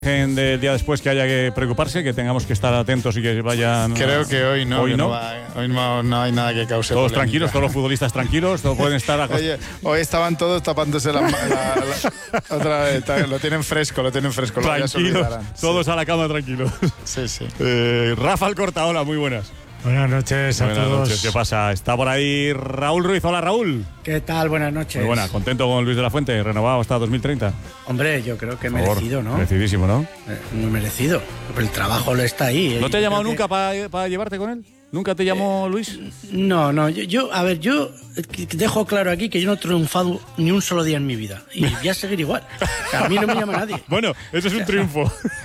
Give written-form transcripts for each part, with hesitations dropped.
Del día después que haya que preocuparse, que tengamos que estar atentos y que vayan. Creo que hoy no. Hoy no. Hoy no hay nada que cause Todos polémica. tranquilos, todos los futbolistas tranquilos, todos pueden estar. Oye, hoy estaban todos tapándose otra vez. Lo tienen fresco. Ya se Tranquilos, olvidarán. todos a la cama tranquilos. Sí. Rafa Alcortaola, muy buenas. Buenas noches a Buenas todos. noches, ¿qué pasa? Está por ahí Raúl Ruiz. Hola, Raúl. ¿Qué tal? Buenas noches. Muy buena, contento con Luis de la Fuente, renovado hasta 2030. Hombre, yo creo que Por favor, merecido, ¿no? Merecidísimo, ¿no? Muy merecido. El trabajo lo está ahí. ¿No te ha Yo llamado creo nunca para llevarte con él? ¿Nunca te llamó Luis? No, yo dejo claro aquí que yo no he triunfado ni un solo día en mi vida. Y voy a seguir igual. O sea, a mí no me llama nadie. Bueno, eso es un triunfo.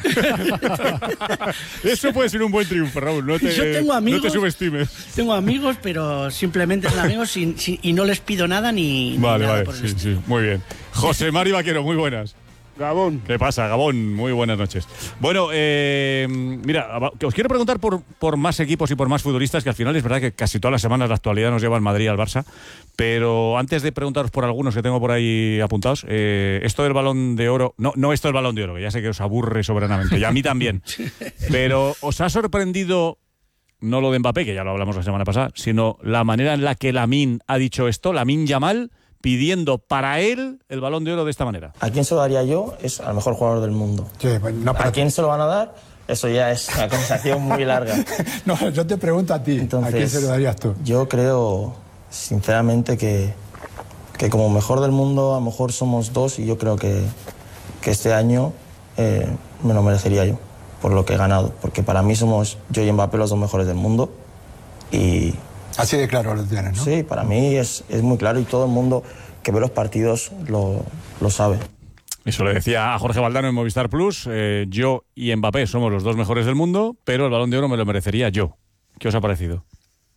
Eso puede ser un buen triunfo, Raúl. No te, Yo tengo amigos. No te subestimes. Tengo amigos, pero simplemente son amigos y no les pido nada ni nada por el estilo. Sí, muy bien. José Mari Vaquero, muy buenas. Gabón. ¿Qué pasa, Gabón? Muy buenas noches. Bueno, mira, os quiero preguntar por más equipos y por más futbolistas, que al final es verdad que casi todas las semanas la actualidad nos lleva al Madrid y al Barça, pero antes de preguntaros por algunos que tengo por ahí apuntados, esto del Balón de Oro, no esto del Balón de Oro, que ya sé que os aburre soberanamente, y a mí también, pero ¿os ha sorprendido, no lo de Mbappé, que ya lo hablamos la semana pasada, sino la manera en la que Lamine ha dicho esto, Lamine Yamal, pidiendo para él el Balón de Oro de esta manera? ¿A quién se lo daría yo? Es al mejor jugador del mundo. Sí, no, ¿A quién se lo van a dar? Eso ya es una conversación muy larga. No, yo te pregunto a ti. Entonces, ¿a quién se lo darías tú? Yo creo, sinceramente, que como mejor del mundo a lo mejor somos dos, y yo creo que este año me lo merecería yo, por lo que he ganado. Porque para mí somos yo y Mbappé los dos mejores del mundo. Y Así de claro lo tienes, ¿no? sí, para mí es muy claro, y todo el mundo que ve los partidos lo sabe. Eso le decía a Jorge Valdano en Movistar Plus. Yo y Mbappé somos los dos mejores del mundo, pero el Balón de Oro me lo merecería yo. ¿Qué os ha parecido?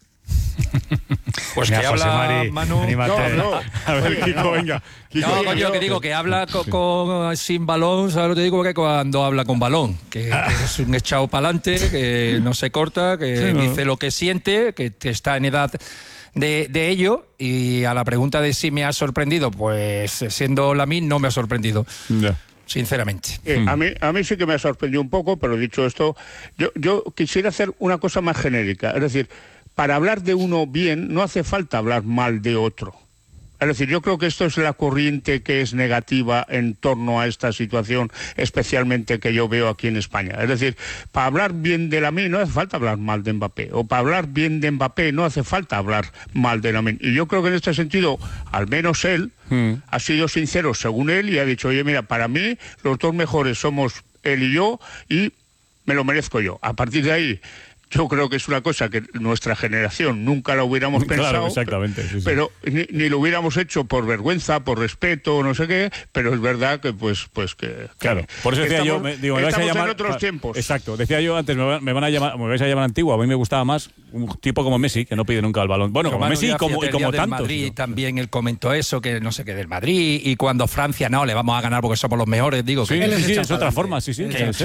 Pues Mira, que José habla Mari, Manu. anímate. No. A ver, Kiko, venga. Kiko, No, coño, que digo que habla sin balón, ¿sabes lo que digo? Que cuando habla con balón, que es un echado para adelante, que no se corta, que dice lo que siente, que está en edad de ello. Y a la pregunta de si me ha sorprendido, pues siendo Lamine no me ha sorprendido. Ya. Sinceramente. A mí sí que me ha sorprendido un poco, pero dicho esto, yo quisiera hacer una cosa más genérica. Es decir, para hablar de uno bien no hace falta hablar mal de otro. Es decir, yo creo que esto es la corriente que es negativa en torno a esta situación, especialmente que yo veo aquí en España. Es decir, para hablar bien de Lamine no hace falta hablar mal de Mbappé, o para hablar bien de Mbappé no hace falta hablar mal de Lamine. Y yo creo que en este sentido, al menos él ha sido sincero según él y ha dicho, oye, mira, para mí los dos mejores somos él y yo, y me lo merezco yo. A partir de ahí, yo creo que es una cosa que nuestra generación nunca la hubiéramos pensado. Claro, exactamente. Sí. Pero ni lo hubiéramos hecho por vergüenza, por respeto, no sé qué, pero es verdad que pues que Claro, por eso decía yo, me vais a llamar en otros tiempos. Exacto, decía yo antes, me vais a llamar antiguo. A mí me gustaba más un tipo como Messi, que no pide nunca el balón. Bueno, como Messi y como tantos. Madrid también él comentó eso, que no sé qué del Madrid, y cuando Francia no, le vamos a ganar porque somos los mejores, digo. Sí, que es otra forma, sí.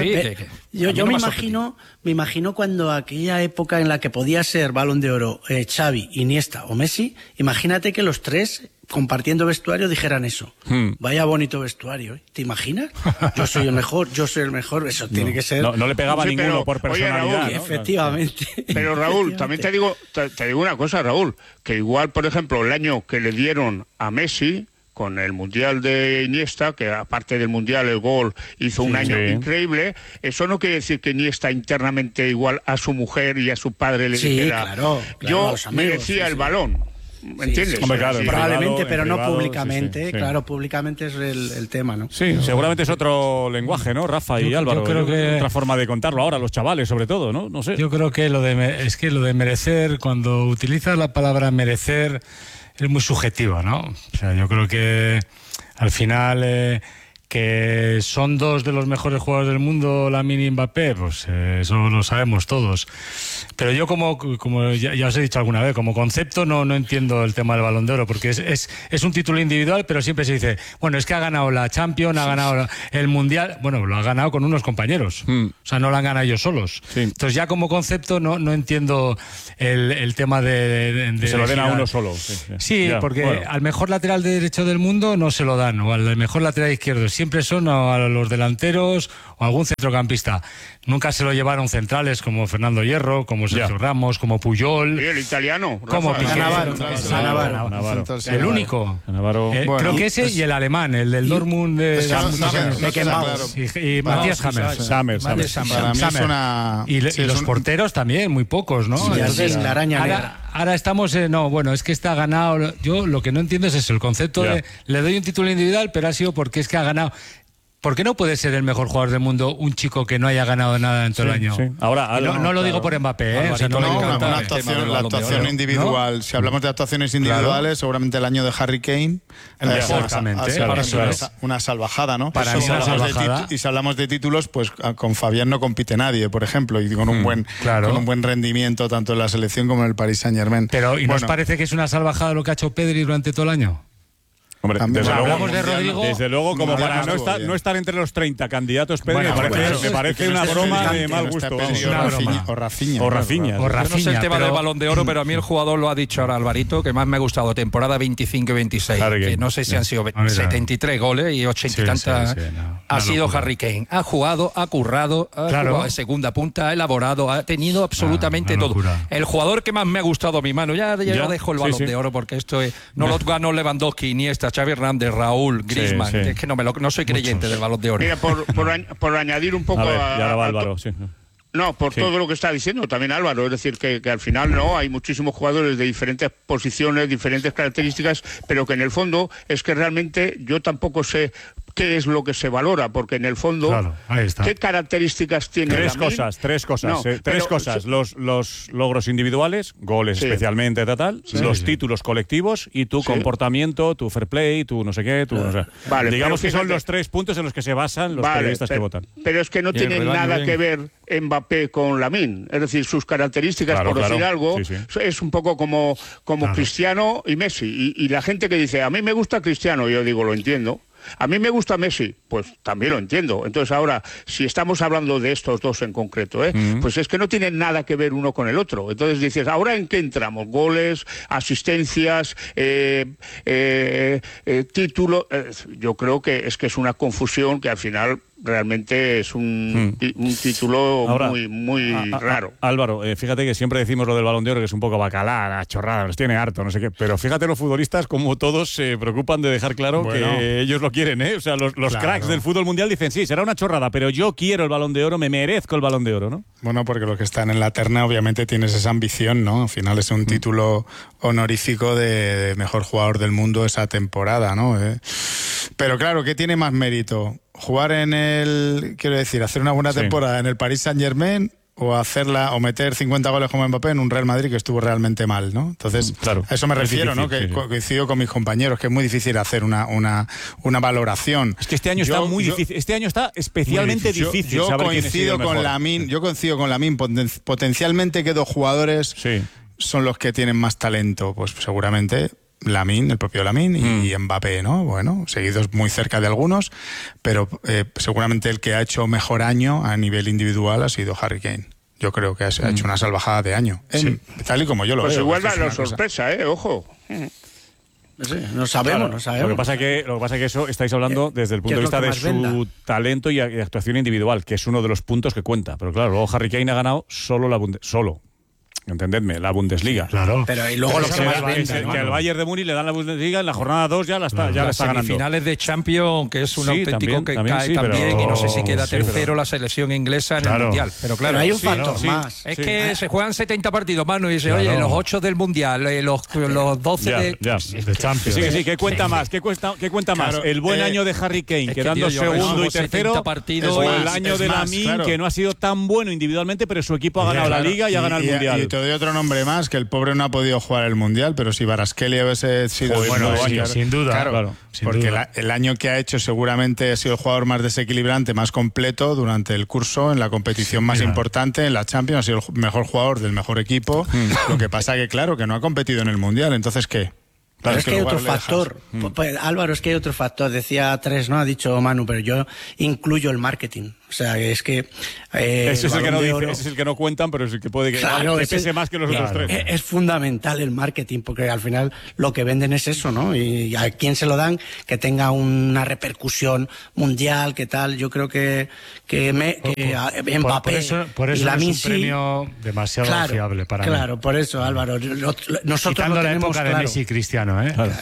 Yo me imagino cuando aquella época en la que podía ser Balón de Oro Xavi, Iniesta o Messi, imagínate que los tres compartiendo vestuario dijeran eso. Vaya bonito vestuario, ¿eh? ¿Te imaginas? Yo soy el mejor, eso tiene que ser. No le pegaba Sí, ninguno pero, por personalidad. oye, Raúl, ¿no? Efectivamente. Pero Raúl, también te digo una cosa, Raúl, que igual, por ejemplo, el año que le dieron a Messi con el Mundial de Iniesta, que aparte del Mundial el gol hizo un año increíble, eso no quiere decir que Iniesta internamente igual a su mujer y a su padre le dijera, claro, yo los amigos, merecía el balón. ¿Me entiendes? Hombre, claro, Sí. Probablemente, en pero no privado, públicamente. sí. Claro, públicamente es el tema, ¿no? Sí, seguramente es otro lenguaje, ¿no, Rafa y Álvaro? Yo creo que otra forma de contarlo ahora, los chavales, sobre todo, ¿no? No sé. Yo creo que lo de merecer, cuando utilizas la palabra merecer, es muy subjetivo, ¿no? O sea, yo creo que al final que son dos de los mejores jugadores del mundo, Lamine y Mbappé, pues eso lo sabemos todos. Pero yo como ya os he dicho alguna vez, como concepto no entiendo el tema del Balón de Oro, porque es un título individual, pero siempre se dice, bueno, es que ha ganado la Champions, ha ganado el Mundial, bueno, lo ha ganado con unos compañeros, o sea, no lo han ganado ellos solos. Sí. Entonces ya como concepto no entiendo el tema de se lo den a girar. uno solo. Sí, ya, porque bueno, al mejor lateral derecho del mundo no se lo dan, o al mejor lateral izquierdo. Siempre siempre son a los delanteros o algún centrocampista. Nunca se lo llevaron centrales como Fernando Hierro, como Sergio Ramos, como Puyol. Y el italiano. Como Navarro. El único. Creo que ese y el alemán, el del Dortmund y Matías Sammer. Para mí es una... Y los porteros también, muy pocos, ¿no? La araña negra. Ahora estamos es que está ganado. Yo lo que no entiendo es eso, el concepto de le doy un título individual, pero ha sido porque es que ha ganado. ¿Por qué no puede ser el mejor jugador del mundo un chico que no haya ganado nada en todo el año? Sí. Ahora, no lo digo por Mbappé, la actuación individual. ¿No? Si hablamos de actuaciones individuales, seguramente el año de Harry Kane una salvajada, ¿no? Para mí una salvajada. Y si hablamos de títulos, pues con Fabián no compite nadie, por ejemplo, y con un buen rendimiento tanto en la selección como en el Paris Saint-Germain. Pero ¿y nos parece que es una salvajada lo que ha hecho Pedri durante todo el año? Hombre, hablamos de Rodrigo. Desde luego, como para no estar entre los 30 candidatos, Pedri, me parece una broma de mal gusto. O Rafinha. Yo no sé el tema del Balón de Oro, pero a mí el jugador lo ha dicho ahora Alvarito, que más me ha gustado temporada 25 y 26, que no sé si han sido 73 goles y 80 y tantas. Ha sido Harry Kane. Ha jugado, ha currado, ha jugado de segunda punta, ha elaborado, ha tenido absolutamente todo. El jugador que más me ha gustado a mi mano, ya dejo el Balón de Oro porque esto no lo ganó Lewandowski, Iniesta, Xavi Hernández, Raúl, Griezmann, es que no soy creyente del Balón de Oro. Mira, por añadir un poco Álvaro, todo lo que está diciendo también Álvaro, es decir, que al final hay muchísimos jugadores de diferentes posiciones, diferentes características, pero que en el fondo es que realmente yo tampoco sé qué es lo que se valora, porque en el fondo, ¿qué características tiene? Tres cosas. Los logros individuales, goles especialmente, los títulos colectivos y tu comportamiento, tu fair play, tu no sé qué, digamos que son los 3 puntos en los que se basan los periodistas que votan. Pero es que no tienen nada que ver Mbappé con Lamine, es decir, sus características, por decir algo, es un poco como Cristiano y Messi, y la gente que dice, a mí me gusta Cristiano, yo digo, lo entiendo. A mí me gusta Messi, pues también lo entiendo. Entonces ahora, si estamos hablando de estos dos en concreto, pues es que no tienen nada que ver uno con el otro. Entonces dices, ¿ahora en qué entramos? Goles, asistencias, títulos. Yo creo que es una confusión que al final realmente es un título ahora, muy raro. Álvaro, fíjate que siempre decimos lo del Balón de Oro, que es un poco bacalá, la chorrada, nos tiene harto, no sé qué, pero fíjate los futbolistas como todos se preocupan de dejar claro que ellos lo quieren, ¿eh? O sea, los cracks del fútbol mundial dicen, sí, será una chorrada, pero yo quiero el Balón de Oro, me merezco el Balón de Oro, ¿no? Bueno, porque los que están en la terna obviamente tienes esa ambición, ¿no? Al final es un título honorífico de mejor jugador del mundo esa temporada, ¿no? Pero claro, ¿qué tiene más mérito? ¿Jugar hacer una buena temporada en el Paris Saint-Germain o meter 50 goles como Mbappé en un Real Madrid que estuvo realmente mal, ¿no? Entonces, a eso me refiero, difícil, ¿no? Que coincido con mis compañeros, que es muy difícil hacer una valoración. Es que este año está muy difícil. Este año está especialmente difícil. Yo coincido con Lamine. Potencialmente que 2 jugadores son los que tienen más talento, pues seguramente Lamine, el propio Lamine y Mbappé, ¿no? Bueno, seguidos muy cerca de algunos, pero seguramente el que ha hecho mejor año a nivel individual ha sido Harry Kane. Yo creo que ha hecho una salvajada de año, tal y como yo lo veo. Pues igual da la sorpresa, ojo. No sabemos. Lo que pasa que eso estáis hablando desde el punto de vista de su talento y actuación individual, que es uno de los puntos que cuenta. Pero claro, luego Harry Kane ha ganado entendedme, la Bundesliga. Claro. Pero y luego lo que más vende, que al Bayern de Múnich le dan la Bundesliga, en la jornada 2 ya la está ganando. Finales de Champions, que es un auténtico también cae también, y no sé si queda tercero la selección inglesa en el Mundial. Pero claro, hay un factor más. Es que se juegan 70 partidos, Manu, y dice, oye, los 8 del Mundial, los 12 de Champions. Sí, ¿qué cuenta más? ¿Qué cuenta más? ¿El buen año de Harry Kane, quedando segundo y tercero, o el año de Lamine, que no ha sido tan bueno individualmente, pero su equipo ha ganado la Liga y ha ganado el Mundial? Te doy otro nombre más, que el pobre no ha podido jugar el Mundial, pero si Kvaratskhelia hubiese sido sin duda, porque el año que ha hecho seguramente ha sido el jugador más desequilibrante, más completo durante el curso, en la competición más importante, en la Champions, ha sido el mejor jugador del mejor equipo. Lo que pasa que que no ha competido en el Mundial, entonces ¿qué? Pero es que hay otro factor, Álvaro, es que hay otro factor, decía 3, ¿no? Ha dicho Manu, pero yo incluyo el marketing. O sea, es que... ese es el que no dice, ese es el que no cuentan, pero es el que puede que pese más que los otros tres. Es fundamental el marketing, porque al final lo que venden es eso, ¿no? Y a quién se lo dan, que tenga una repercusión mundial, que tal. Yo creo que Mbappé por eso y Lamine es un premio demasiado fiable para mí. Claro, por eso, Álvaro. Nosotros quitando la época de Messi y Cristiano, ¿eh? Claro,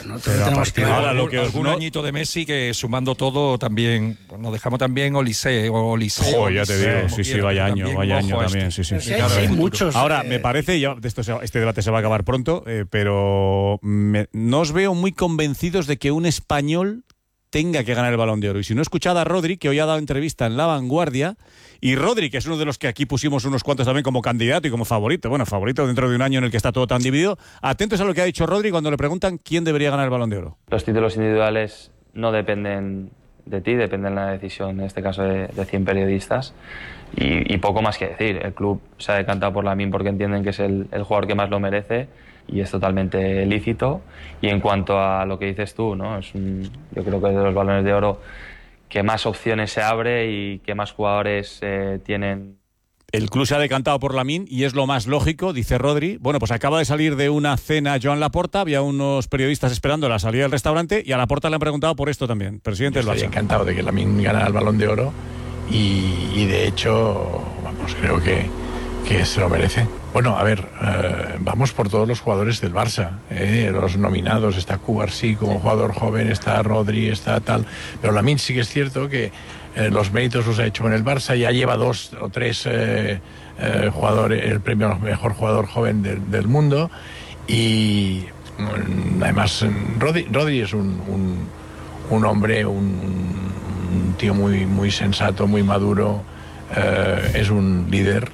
algún añito de Messi que sumando todo también nos dejamos también Olise. Joder, ya te digo, sí, vaya año también, sí. Hay muchos. Ahora, me parece, ya este debate se va a acabar pronto, pero no os veo muy convencidos de que un español tenga que ganar el Balón de Oro. Y si no, escuchad a Rodri, que hoy ha dado entrevista en La Vanguardia, y Rodri, que es uno de los que aquí pusimos unos cuantos también como candidato y como favorito, favorito dentro de un año en el que está todo tan dividido. Atentos a lo que ha dicho Rodri cuando le preguntan quién debería ganar el Balón de Oro. Los títulos individuales no dependen de ti, dependen de la decisión, en este caso de 100 periodistas, y poco más que decir. El club se ha decantado por Lamine porque entienden que es el jugador que más lo merece, y es totalmente lícito. Y en cuanto a lo que dices tú, ¿no? Yo creo que es de los Balones de Oro que más opciones se abre y que más jugadores tienen. El club se ha decantado por Lamine y es lo más lógico, dice Rodri. Bueno, pues acaba de salir de una cena Joan Laporta, había unos periodistas esperando la salida del restaurante y a Laporta le han preguntado por esto también, presidente del Barça. Estoy encantado de que Lamine ganara el Balón de Oro y de hecho, creo que se lo merece. Bueno, a ver, vamos por todos los jugadores del Barça, los nominados. Está Cubarsí como jugador joven, está Rodri, está tal. Pero Lamine sí que es cierto que los méritos los ha hecho en el Barça, ya lleva 2 o 3 jugadores, el premio al mejor jugador joven del mundo. Y además, Rodri es un hombre, un tío muy sensato, muy maduro, es un líder.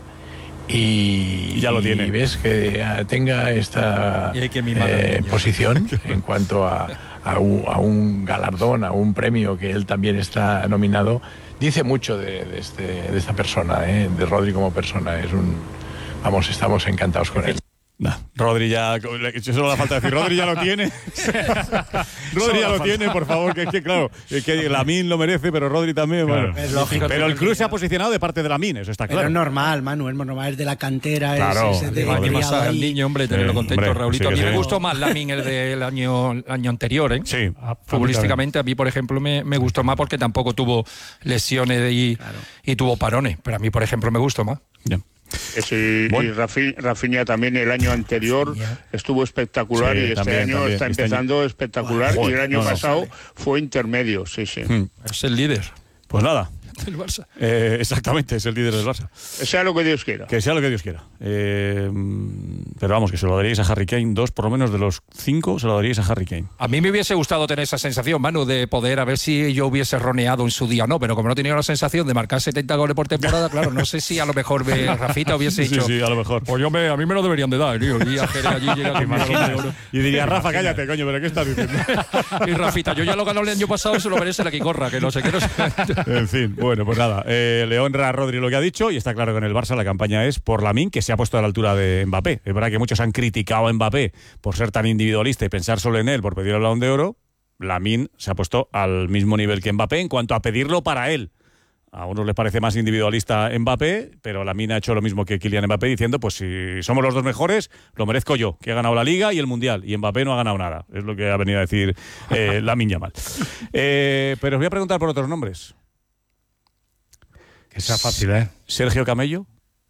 Y ya lo tiene. Y ves que tenga esta posición en cuanto a un galardón, a un premio que él también está nominado, dice mucho de esta persona, de Rodri como persona. Estamos encantados con él. Rodri ya, solo la falta decir, Rodri ya lo tiene. Rodri ya lo tiene, por favor, que es que claro, que Lamine lo merece, pero Rodri también, claro, es lógico. Pero el club se ha posicionado de parte de Lamine, eso está claro. Pero es normal, Manu, es normal, es de la cantera, claro, es de el niño, hombre, tenerlo contento, Raulito. Sí, a mí me gustó más Lamine el del año anterior, ¿eh? Sí. Futbolísticamente, a mí, por ejemplo, me gustó más porque tampoco tuvo lesiones y tuvo parones, pero a mí, por ejemplo, me gustó más. Yeah. Y Rafinha también el año anterior estuvo espectacular, y este año está empezando espectacular, y el año pasado fue intermedio, sí. Es el líder. Pues nada. Del Barça. Exactamente, es el líder del Barça. Sea lo que Dios quiera. Que sea lo que Dios quiera. Pero vamos, que se lo daríais a Harry Kane. 2 por lo menos de los 5 se lo daríais a Harry Kane. A mí me hubiese gustado tener esa sensación, Manu, de poder, a ver si yo hubiese roneado en su día, no, pero como no he tenido la sensación de marcar 70 goles por temporada, claro, no sé si a lo mejor Rafita hubiese dicho. Sí, a lo mejor. Pues a mí me lo deberían de dar, tío. Y a Jerez allí llega con de oro. Y diría, Rafa, cállate, coño, pero ¿qué estás diciendo? Y Rafita, yo ya lo ganó el año pasado, se lo merece la que corra, que no sé qué. En fin, bueno, pues nada. Le honra a Rodri lo que ha dicho, y está claro que en el Barça la campaña es por Lamine, que se ha puesto a la altura de Mbappé. Es verdad que muchos han criticado a Mbappé por ser tan individualista y pensar solo en él, por pedir el Balón de Oro. Lamine se ha puesto al mismo nivel que Mbappé en cuanto a pedirlo para él. A unos les parece más individualista Mbappé, pero Lamine ha hecho lo mismo que Kylian Mbappé, diciendo, pues si somos los dos mejores, lo merezco yo, que he ganado la Liga y el Mundial, y Mbappé no ha ganado nada. Es lo que ha venido a decir Lamine Yamal. Pero os voy a preguntar por otros nombres. Que sea fácil, ¿eh? Sergio Camello.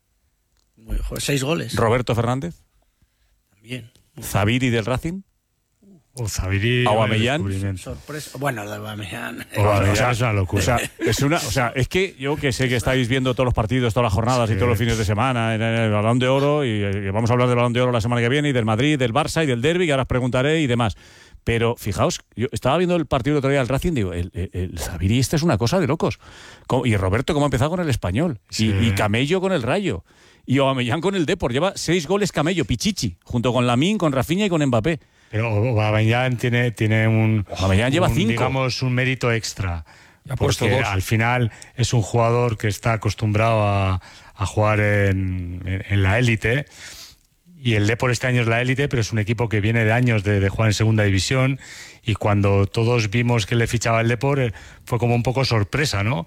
6 goles. Roberto Fernández. También. Zabiri del Racing. Zabiri. Aubameyang. Sorpresa. Bueno, la Aubameyang. Es una locura. Es que yo que sé que estáis viendo todos los partidos, todas las jornadas y todos los fines de semana en el Balón de Oro, y vamos a hablar del Balón de Oro la semana que viene, y del Madrid, del Barça y del Derbi, que ahora os preguntaré y demás. Pero fijaos, yo estaba viendo el partido el otro día del Racing, digo, el Zabiri es una cosa de locos. Y Roberto, cómo ha empezado con el Español. Sí. Y Camello con el Rayo. Y Aubameyang con el Depor. Lleva 6 goles Camello, Pichichi, junto con Lamine, con Rafinha y con Mbappé. Pero Aubameyang tiene Aubameyang lleva 5. Digamos, un mérito extra. Porque al final es un jugador que está acostumbrado a jugar en la élite. Y el Depor este año es la élite, pero es un equipo que viene de años de jugar en segunda división, y cuando todos vimos que le fichaba el Depor fue como un poco sorpresa, ¿no?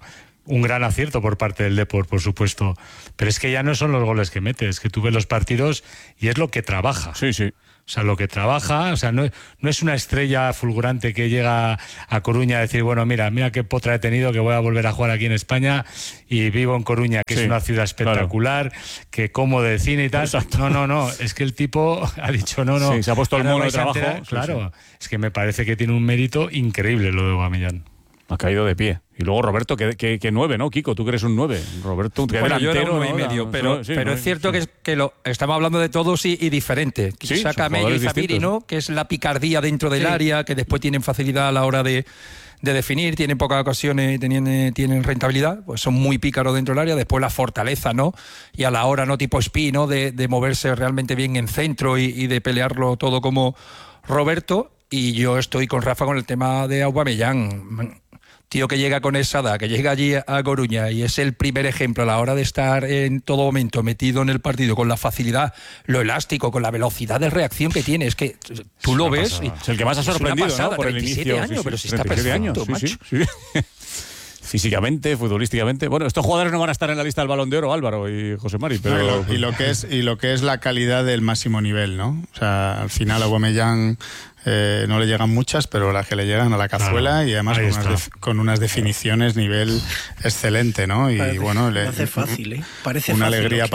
un gran acierto por parte del Depor, por supuesto. Pero es que ya no son los goles que mete, es que tú ves los partidos y es lo que trabaja. Sí, sí. O sea, lo que trabaja, o sea, no es una estrella fulgurante que llega a Coruña a decir, bueno, mira qué potra he tenido, que voy a volver a jugar aquí en España y vivo en Coruña, que es una ciudad espectacular, que como de cine y tal. Exacto. No, es que el tipo ha dicho no. Sí, se ha puesto el mono de trabajo. Claro, es que me parece que tiene un mérito increíble lo de Aubameyang. Ha caído de pie. Y luego Roberto, que 9, ¿no, Kiko? Tú que eres un 9. Roberto, que bueno, delantero. Yo era un 9,5, pero es cierto que lo estamos hablando de todos y diferente. Quizá Camello y Zafiri, ¿no? Que es la picardía dentro del área, que después tienen facilidad a la hora de definir, tienen pocas ocasiones y tienen rentabilidad, pues son muy pícaros dentro del área. Después la fortaleza, ¿no? Y a la hora, ¿no? Tipo Espí, ¿no? De moverse realmente bien en centro y de pelearlo todo como Roberto. Y yo estoy con Rafa con el tema de Aubameyang. Tío que llega con esa edad, que llega allí a Coruña y es el primer ejemplo a la hora de estar en todo momento metido en el partido, con la facilidad, lo elástico, con la velocidad de reacción que tiene. Es que tú lo ves. Es el que más ha sorprendido, pasada, ¿no? Por el inicio. Años, pero si está perfecto, años, macho. Sí. Físicamente, futbolísticamente. Bueno, estos jugadores no van a estar en la lista del Balón de Oro, Álvaro y José Mari, pero... Y lo que es la calidad del máximo nivel, ¿no? O sea, al final Aubameyang no le llegan muchas, pero las que le llegan a la cazuela, y además con unas definiciones nivel excelente, ¿no? Y bueno, parece fácil, ¿eh? Parece una fácil alegría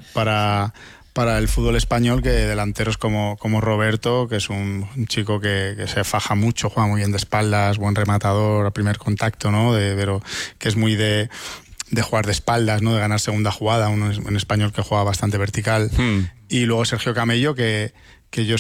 para el fútbol español que delanteros como Roberto, que es un chico que se faja mucho, juega muy bien de espaldas, buen rematador a primer contacto, ¿no? Pero que es muy de jugar de espaldas, ¿no? De ganar segunda jugada, un español que juega bastante vertical. Y luego Sergio Camello, que yo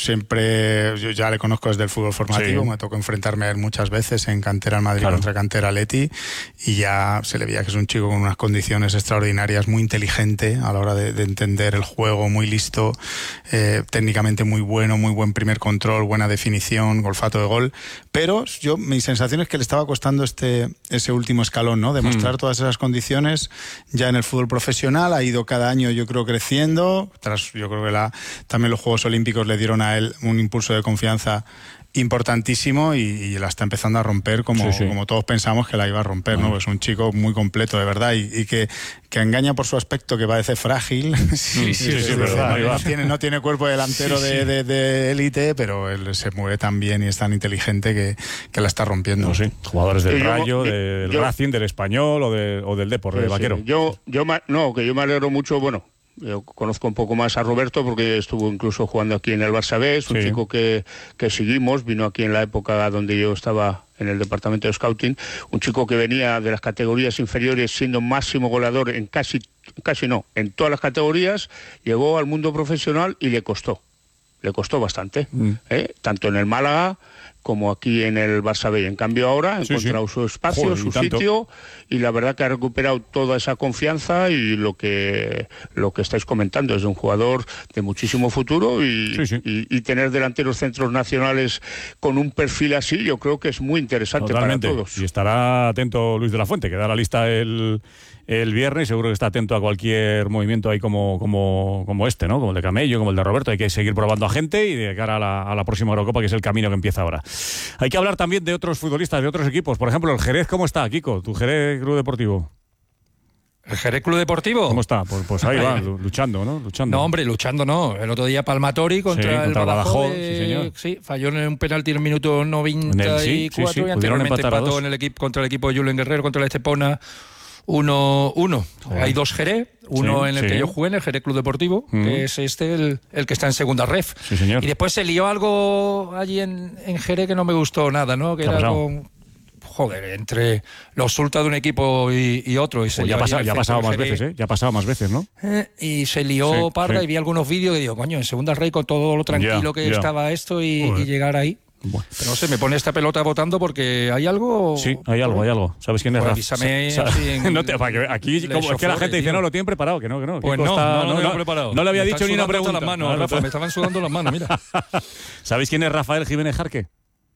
ya le conozco desde el fútbol formativo, me tocó enfrentarme a él muchas veces en Cantera Madrid contra Cantera Leti, y ya se le veía que es un chico con unas condiciones extraordinarias, muy inteligente a la hora de entender el juego, muy listo, técnicamente muy bueno, muy buen primer control, buena definición, olfato de gol, pero mi sensación es que le estaba costando ese último escalón, ¿no? Demostrar todas esas condiciones ya en el fútbol profesional. Ha ido cada año, yo creo, creciendo. Yo creo que también los Juegos Olímpicos le dieron a él un impulso de confianza importantísimo y la está empezando a romper como todos pensamos que la iba a romper, ¿no? Es un chico muy completo, de verdad, y que engaña por su aspecto, que parece frágil. Es verdad. No tiene cuerpo delantero de élite, pero él se mueve tan bien y es tan inteligente que la está rompiendo. Jugadores del Rayo, del Racing, del Español o del Depor, de Vaquero. Yo me alegro mucho, yo conozco un poco más a Roberto porque estuvo incluso jugando aquí en el Barça B, es un chico que seguimos, vino aquí en la época donde yo estaba en el departamento de scouting, un chico que venía de las categorías inferiores siendo máximo goleador en en todas las categorías, llegó al mundo profesional y le costó bastante, tanto en el Málaga como aquí en el Barça B. En cambio ahora ha encontrado su espacio, su sitio, y la verdad que ha recuperado toda esa confianza, y lo que estáis comentando es de un jugador de muchísimo futuro, y tener delanteros centros nacionales con un perfil así, yo creo que es muy interesante. Totalmente. Para todos. Y estará atento Luis de la Fuente, que da la lista el viernes, seguro que está atento a cualquier movimiento ahí como este, ¿no? Como el de Camello, como el de Roberto. Hay que seguir probando a gente y de cara a la próxima Eurocopa, que es el camino que empieza ahora. Hay que hablar también de otros futbolistas, de otros equipos. Por ejemplo, el Jerez, ¿cómo está, Kiko? Tu Jerez Club Deportivo. ¿El Jerez Club Deportivo? ¿Cómo está? Pues ahí va, luchando, ¿no? No, hombre, luchando no. El otro día Palmatori contra el Badajoz. Sí, señor. Sí, falló en un penalti en el minuto 94 y anteriormente empató contra el equipo de Julen Guerrero, contra el Estepona. 1-1. Hay dos Jerez, uno en el que yo jugué, en el Jerez Club Deportivo, que es el que está en segunda ref. Sí, señor. Y después se lió algo allí en Jerez que no me gustó nada, ¿no? Que era entre los sultas de un equipo y otro. Y ya ha pasado más veces, ¿eh? Ya ha pasado más veces, ¿no? Y se lió parda y vi algunos vídeos que digo, coño, en segunda ref con todo lo tranquilo que estaba esto y llegar ahí. Bueno. Pero no sé, me pone esta pelota votando porque hay algo. Sí, hay algo. ¿Sabes quién es Rafa? Avísame. Aquí, como es que la gente dice, no, lo tienen preparado, que no. Pues no lo tengo preparado. No le había dicho ni una pregunta. Las manos, Rafa, me estaban sudando las manos, mira. ¿Sabéis quién es Rafael Jiménez Jarque?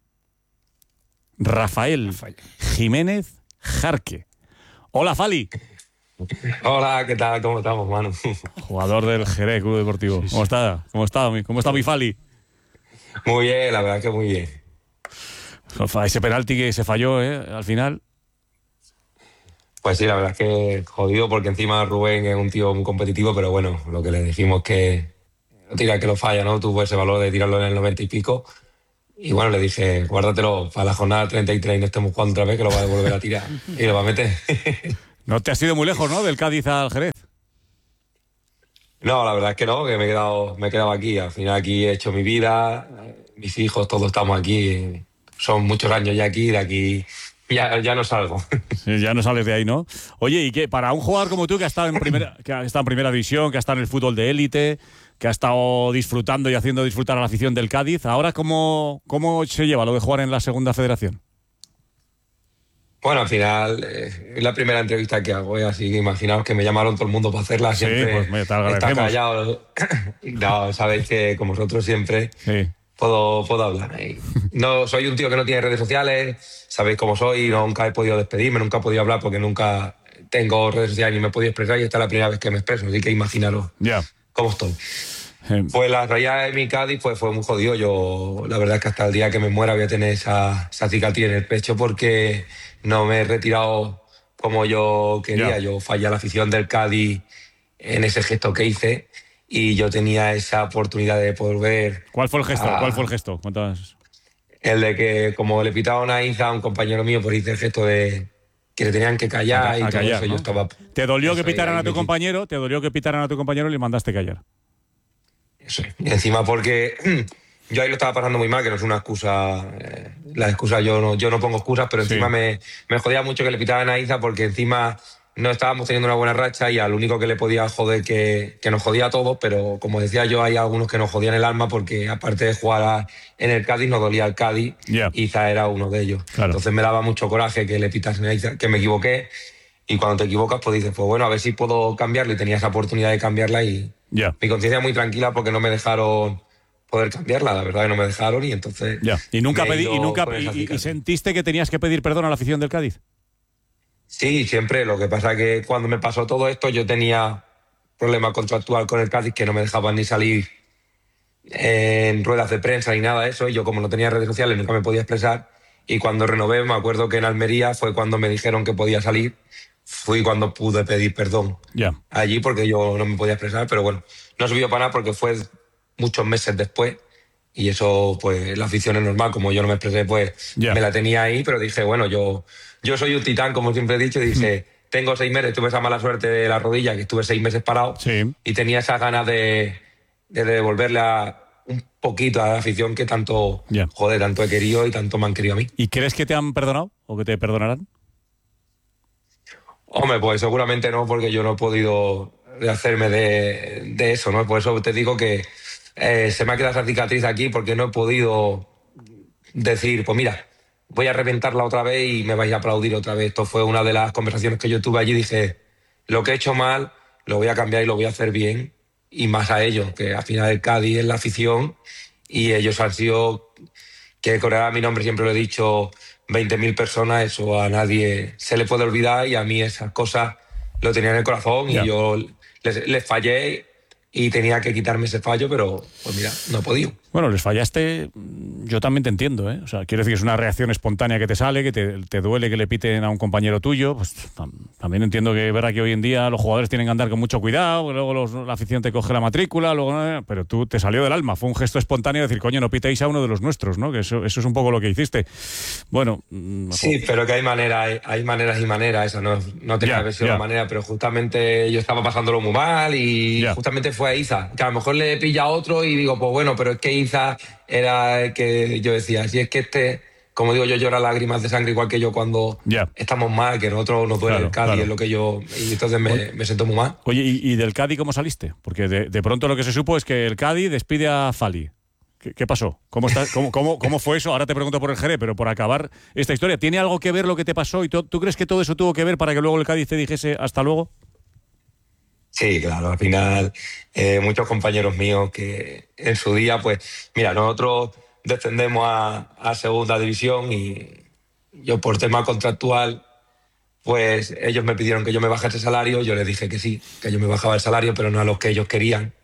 Rafael Jiménez Jarque. Hola, Fali. Hola, ¿qué tal? ¿Cómo estamos, mano? Jugador del Jerez Club Deportivo. ¿Cómo está mi Fali? Muy bien, la verdad que muy bien. Ese penalti que se falló, al final. Pues sí, la verdad es que jodido porque encima Rubén es un tío muy competitivo, pero bueno, lo que le dijimos que no tira que lo falla, ¿no? Tuvo ese valor de tirarlo en el 90 y pico. Y bueno, le dije, guárdatelo para la jornada 33 y no estemos jugando otra vez, que lo va a volver a tirar y lo va a meter. No te has ido muy lejos, ¿no? Del Cádiz al Jerez. No, la verdad es que no, que me he quedado aquí. Al final aquí he hecho mi vida, mis hijos, todos estamos aquí. Son muchos años ya aquí, de aquí ya no salgo. Sí, ya no sales de ahí, ¿no? Oye, ¿y qué? Para un jugador como tú que ha estado en primera división, que ha estado en el fútbol de élite, que ha estado disfrutando y haciendo disfrutar a la afición del Cádiz, ¿ahora cómo se lleva lo de jugar en la segunda federación? Bueno, al final es la primera entrevista que hago, así que imaginaos que me llamaron todo el mundo para hacerla. Siempre sí, pues te está callado. No, sabéis que con vosotros siempre puedo hablar. No, soy un tío que no tiene redes sociales, sabéis cómo soy, nunca he podido despedirme, nunca he podido hablar porque nunca tengo redes sociales ni me he podido expresar y esta es la primera vez que me expreso, así que imaginaros cómo estoy. Pues la realidad de mi Cádiz pues, fue muy jodido. Yo la verdad es que hasta el día que me muera voy a tener esa cicatriz en el pecho porque no me he retirado como yo quería. Yo fallé a la afición del Cádiz en ese gesto que hice y yo tenía esa oportunidad de poder ver... ¿Cuál fue el gesto? ¿Cuántas? El de que como le pitaba una Inza a un compañero mío, pues hice el gesto de que le tenían que callar y todo eso, ¿no? Yo estaba... ¿Te dolió que pitaran a tu compañero? ¿Te dolió que pitaran a tu compañero y le mandaste callar? Eso es. Y encima porque yo ahí lo estaba pasando muy mal, que no es una excusa. La excusa, yo no pongo excusas, pero encima me jodía mucho que le pitaban a Iza porque encima no estábamos teniendo una buena racha y al único que le podía joder que nos jodía a todos, pero como decía yo, hay algunos que nos jodían el alma porque aparte de jugar en el Cádiz, nos dolía el Cádiz, Iza era uno de ellos. Claro. Entonces me daba mucho coraje que le pitasen a Iza, que me equivoqué. Y cuando te equivocas, pues dices, pues bueno, a ver si puedo cambiarlo. Y tenía esa oportunidad de cambiarla y mi conciencia muy tranquila porque no me dejaron poder cambiarla. La verdad que no me dejaron y entonces... ¿Y sentiste que tenías que pedir perdón a la afición del Cádiz? Sí, siempre. Lo que pasa es que cuando me pasó todo esto yo tenía problema contractual con el Cádiz que no me dejaban ni salir en ruedas de prensa ni nada de eso. Y yo como no tenía redes sociales nunca me podía expresar. Y cuando renové, me acuerdo que en Almería fue cuando me dijeron que podía salir. Fui cuando pude pedir perdón allí porque yo no me podía expresar, pero bueno, no sirvió para nada porque fue muchos meses después y eso pues la afición es normal, como yo no me expresé pues me la tenía ahí, pero dije bueno, yo soy un titán como siempre he dicho y dije tengo 6 meses, tuve esa mala suerte de la rodilla que estuve 6 meses parado y tenía esas ganas de devolverle un poquito a la afición que tanto tanto he querido y tanto me han querido a mí. ¿Y crees que te han perdonado o que te perdonarán? Hombre, pues seguramente no, porque yo no he podido hacerme de eso, ¿no? Por eso te digo que se me ha quedado esa cicatriz aquí porque no he podido decir, pues mira, voy a reventarla otra vez y me vais a aplaudir otra vez. Esto fue una de las conversaciones que yo tuve allí. Dije, lo que he hecho mal lo voy a cambiar y lo voy a hacer bien. Y más a ellos, que al final el Cádiz es la afición y ellos han sido, que corear mi nombre siempre lo he dicho, 20.000 personas, eso a nadie se le puede olvidar y a mí esas cosas lo tenía en el corazón y yo les fallé y tenía que quitarme ese fallo, pero pues mira, no he podido. Bueno, les fallaste, yo también te entiendo, ¿eh? O sea, quiero decir, es una reacción espontánea que te sale, que te duele que le piten a un compañero tuyo. Pues también entiendo que es verdad que hoy en día los jugadores tienen que andar con mucho cuidado, luego la afición te coge la matrícula, pero tú te salió del alma, fue un gesto espontáneo de decir, coño, no pitéis a uno de los nuestros, ¿no? Que eso es un poco lo que hiciste. Bueno... Sí, pero que hay maneras y maneras, esa no tenía que haber sido la manera, pero justamente yo estaba pasándolo muy mal y justamente fue a Iza, que a lo mejor le pilla a otro y digo, pues bueno, pero es que Iza era el que yo decía, si es que como digo yo, llora lágrimas de sangre igual que yo cuando estamos mal, que nosotros nos duele el Cádiz, es lo que yo... Y entonces me siento muy mal. Oye, ¿y del Cádiz cómo saliste? Porque de pronto lo que se supo es que el Cádiz despide a Fali. ¿Qué pasó? ¿Cómo fue eso? Ahora te pregunto por el Jerez, pero por acabar esta historia, ¿tiene algo que ver lo que te pasó? ¿Y tú crees que todo eso tuvo que ver para que luego el Cádiz te dijese hasta luego? Sí, claro, al final muchos compañeros míos que en su día, pues, mira, nosotros descendemos a segunda división y yo por tema contractual, pues ellos me pidieron que yo me bajase el salario, yo les dije que sí, que yo me bajaba el salario, pero no a los que ellos querían.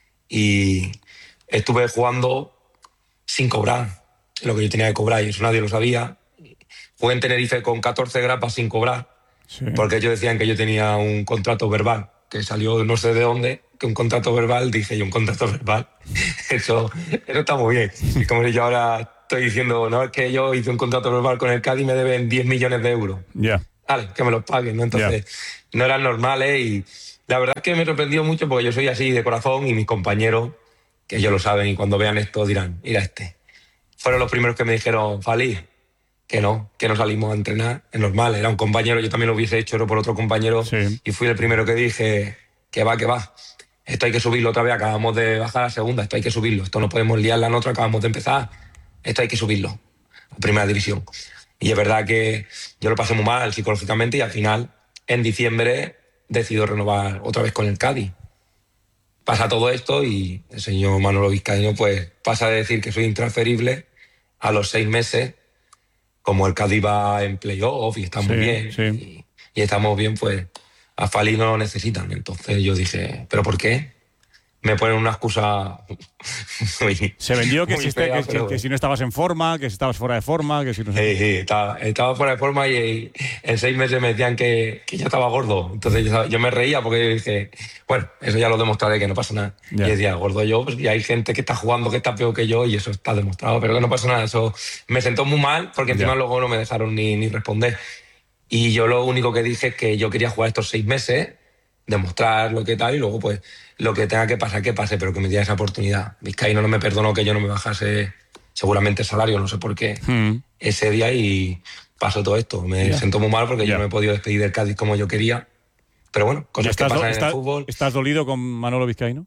Y estuve jugando sin cobrar lo que yo tenía que cobrar y eso nadie lo sabía. Jugué en Tenerife con 14 grapas sin cobrar. porque ellos decían que yo tenía un contrato verbal, que salió no sé de dónde, que un contrato verbal, dije yo, un contrato verbal, eso está muy bien. Y como yo ahora estoy diciendo, no, es que yo hice un contrato verbal con el Cádiz y me deben 10 millones de euros. Vale, que me los paguen, ¿no? Entonces, no eran normales y la verdad es que me sorprendió mucho porque yo soy así de corazón y mis compañeros, que ellos lo saben y cuando vean esto dirán, mira fueron los primeros que me dijeron, Fali, que no salimos a entrenar, es normal, era un compañero, yo también lo hubiese hecho, era por otro compañero, y fui el primero que dije, que va, esto hay que subirlo otra vez, acabamos de bajar a segunda, esto hay que subirlo, esto no podemos liarla en otra, acabamos de empezar, esto hay que subirlo a primera división. Y es verdad que yo lo pasé muy mal psicológicamente y al final, en diciembre, decido renovar otra vez con el Cádiz. Pasa todo esto y el señor Manolo Vizcaíno pues pasa de decir que soy intransferible a los 6 meses, como el Cádiz va en playoff y está muy bien y estamos bien, pues a Fali no lo necesitan. Entonces yo dije, ¿pero por qué? Me ponen una excusa muy, se vendió que, fea, que si no estabas en forma, que si estabas fuera de forma, que si no sé. Sí, estaba fuera de forma y en 6 meses me decían que ya estaba gordo. Entonces yo me reía porque dije, bueno, eso ya lo demostraré, que no pasa nada. Y decía, gordo yo, pues, y hay gente que está jugando que está peor que yo y eso está demostrado, pero que no pasa nada. Eso me sentó muy mal porque encima luego no me dejaron ni responder. Y yo lo único que dije es que yo quería jugar estos 6 meses, demostrar lo que tal y luego pues lo que tenga que pasar, que pase, pero que me diera esa oportunidad. Vizcaíno no me perdonó que yo no me bajase seguramente el salario, no sé por qué, ese día y pasó todo esto. Me sentó muy mal porque yo no me he podido despedir del Cádiz como yo quería. Pero bueno, cosas que pasan en el fútbol. ¿Estás dolido con Manolo Vizcaíno?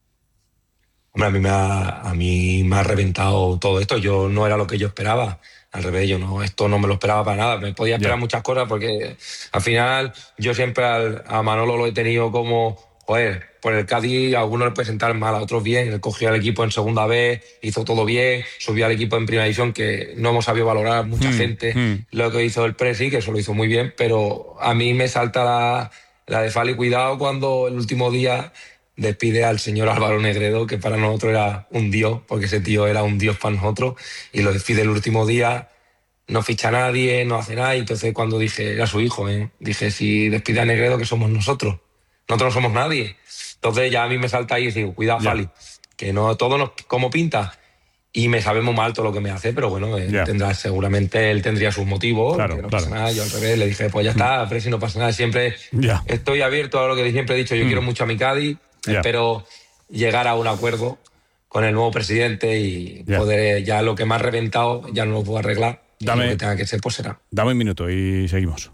Hombre, a mí me ha reventado todo esto. Yo no era lo que yo esperaba. Al revés, esto no me lo esperaba para nada. Me podía esperar muchas cosas porque al final yo siempre a Manolo lo he tenido como, por el Cádiz a algunos le puede sentar mal, a otros bien. Él cogió al equipo en segunda vez, hizo todo bien, subió al equipo en primera división, que no hemos sabido valorar mucha gente lo que hizo el Presi, que eso lo hizo muy bien, pero a mí me salta la de Fali, cuidado cuando el último día despide al señor Álvaro Negredo, que para nosotros era un dios, porque ese tío era un dios para nosotros, y lo despide el último día, no ficha a nadie, no hace nada, y entonces cuando dije, era su hijo, dije, si despide a Negredo, que somos nosotros no somos nadie. Entonces ya a mí me salta ahí y digo, cuidado, Fali, que no todo como pinta. Y me sabe muy mal todo lo que me hace, pero bueno, seguramente él tendría sus motivos, que no pasa nada. Yo al revés le dije, pues ya está, Presi, no pasa nada. Siempre estoy abierto a lo que siempre he dicho, yo quiero mucho a mi Cádiz, espero llegar a un acuerdo con el nuevo presidente y poder, ya lo que me ha reventado ya no lo puedo arreglar. Y lo que tenga que ser, pues será. Dame un minuto y seguimos.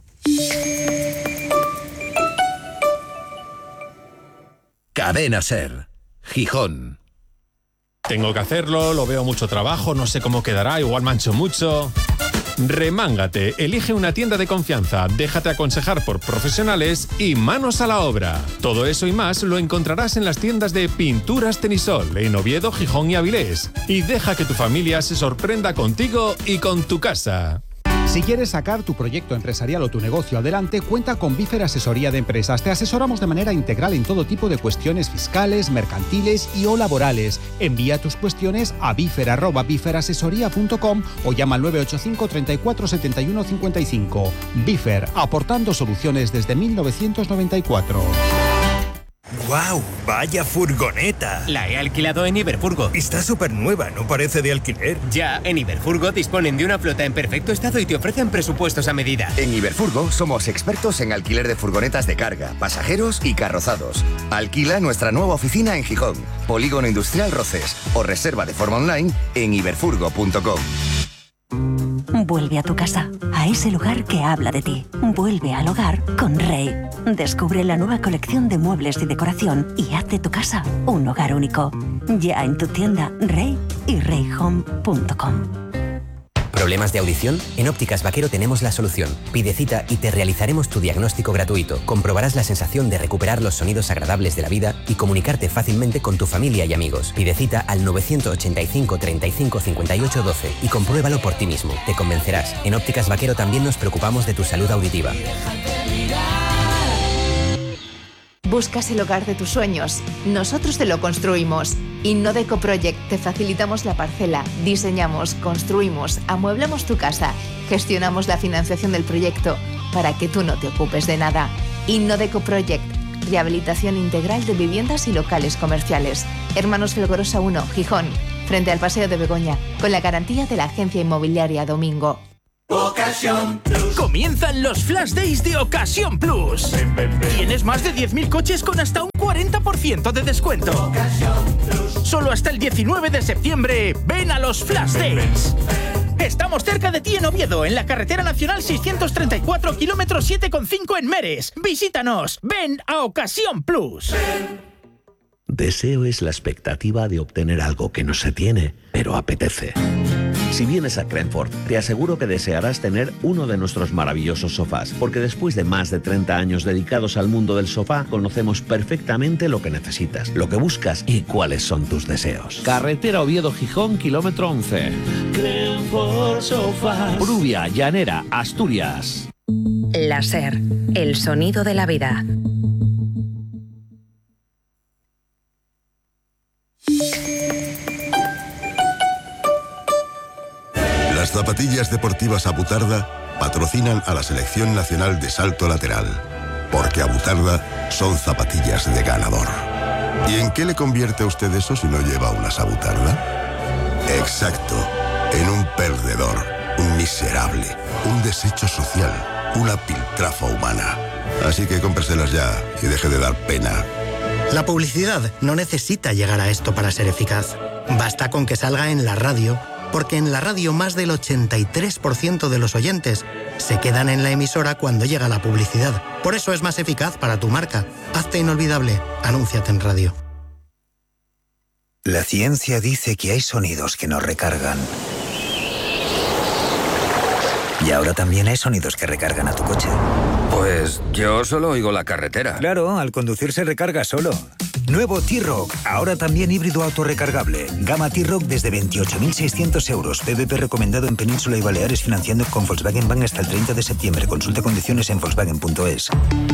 Cadena SER, Gijón. Tengo que hacerlo, lo veo mucho trabajo, no sé cómo quedará, igual mancho mucho. Remángate, elige una tienda de confianza, déjate aconsejar por profesionales y manos a la obra. Todo eso y más lo encontrarás en las tiendas de Pinturas Tenisol, en Oviedo, Gijón y Avilés. Y deja que tu familia se sorprenda contigo y con tu casa. Si quieres sacar tu proyecto empresarial o tu negocio adelante, cuenta con Bifer Asesoría de Empresas. Te asesoramos de manera integral en todo tipo de cuestiones fiscales, mercantiles y o laborales. Envía tus cuestiones a bifer@biferasesoría.com o llama al 985 34 71 55. Bifer, aportando soluciones desde 1994. ¡Guau! ¡Vaya furgoneta! La he alquilado en Iberfurgo. Está súper nueva, no parece de alquiler. Ya, en Iberfurgo disponen de una flota en perfecto estado y te ofrecen presupuestos a medida. En Iberfurgo somos expertos en alquiler de furgonetas de carga, pasajeros y carrozados. Alquila nuestra nueva oficina en Gijón, Polígono Industrial Roces, o reserva de forma online en iberfurgo.com. Vuelve a tu casa, a ese lugar que habla de ti. Vuelve al hogar con Rey. Descubre la nueva colección de muebles y decoración y haz de tu casa un hogar único. Ya en tu tienda Rey y reyhome.com. ¿Problemas de audición? En Ópticas Vaquero tenemos la solución. Pide cita y te realizaremos tu diagnóstico gratuito. Comprobarás la sensación de recuperar los sonidos agradables de la vida y comunicarte fácilmente con tu familia y amigos. Pide cita al 985 35 58 12 y compruébalo por ti mismo. Te convencerás. En Ópticas Vaquero también nos preocupamos de tu salud auditiva. ¿Buscas el hogar de tus sueños? Nosotros te lo construimos. Innodeco Project, te facilitamos la parcela, diseñamos, construimos, amueblamos tu casa, gestionamos la financiación del proyecto para que tú no te ocupes de nada. Innodeco Project, rehabilitación integral de viviendas y locales comerciales. Hermanos Felgorosa 1, Gijón, frente al Paseo de Begoña, con la garantía de la agencia inmobiliaria Domingo. Ocasión Plus. Comienzan los Flash Days de Ocasión Plus. Tienes más de 10.000 coches con hasta un 40% de descuento. Ocasión Plus. Solo hasta el 19 de septiembre, ven a los Flash Days. Estamos cerca de ti en Oviedo, en la carretera nacional 634, kilómetro 7,5 en Meres. Visítanos, ven a Ocasión Plus. Deseo es la expectativa de obtener algo que no se tiene, pero apetece. Si vienes a Crenford, te aseguro que desearás tener uno de nuestros maravillosos sofás, porque después de más de 30 años dedicados al mundo del sofá, conocemos perfectamente lo que necesitas, lo que buscas y cuáles son tus deseos. Carretera Oviedo-Gijón, kilómetro 11. Crenford Sofás. Pruvia, Llanera, Asturias. Láser, el sonido de la vida. Las zapatillas deportivas Abutarda patrocinan a la Selección Nacional de Salto Lateral, porque Abutarda son zapatillas de ganador. ¿Y en qué le convierte a usted eso si no lleva unas Abutarda? Exacto, en un perdedor, un miserable, un desecho social, una piltrafa humana. Así que cómpreselas ya y deje de dar pena. La publicidad no necesita llegar a esto para ser eficaz. Basta con que salga en la radio, porque en la radio más del 83% de los oyentes se quedan en la emisora cuando llega la publicidad. Por eso es más eficaz para tu marca. Hazte inolvidable. Anúnciate en radio. La ciencia dice que hay sonidos que nos recargan. Y ahora también hay sonidos que recargan a tu coche. Pues yo solo oigo la carretera. Claro, al conducir se recarga solo. Nuevo T-Roc, ahora también híbrido autorrecargable. Gama T-Roc desde 28.600 euros. PVP recomendado en Península y Baleares, financiando con Volkswagen Bank hasta el 30 de septiembre. Consulta condiciones en volkswagen.es.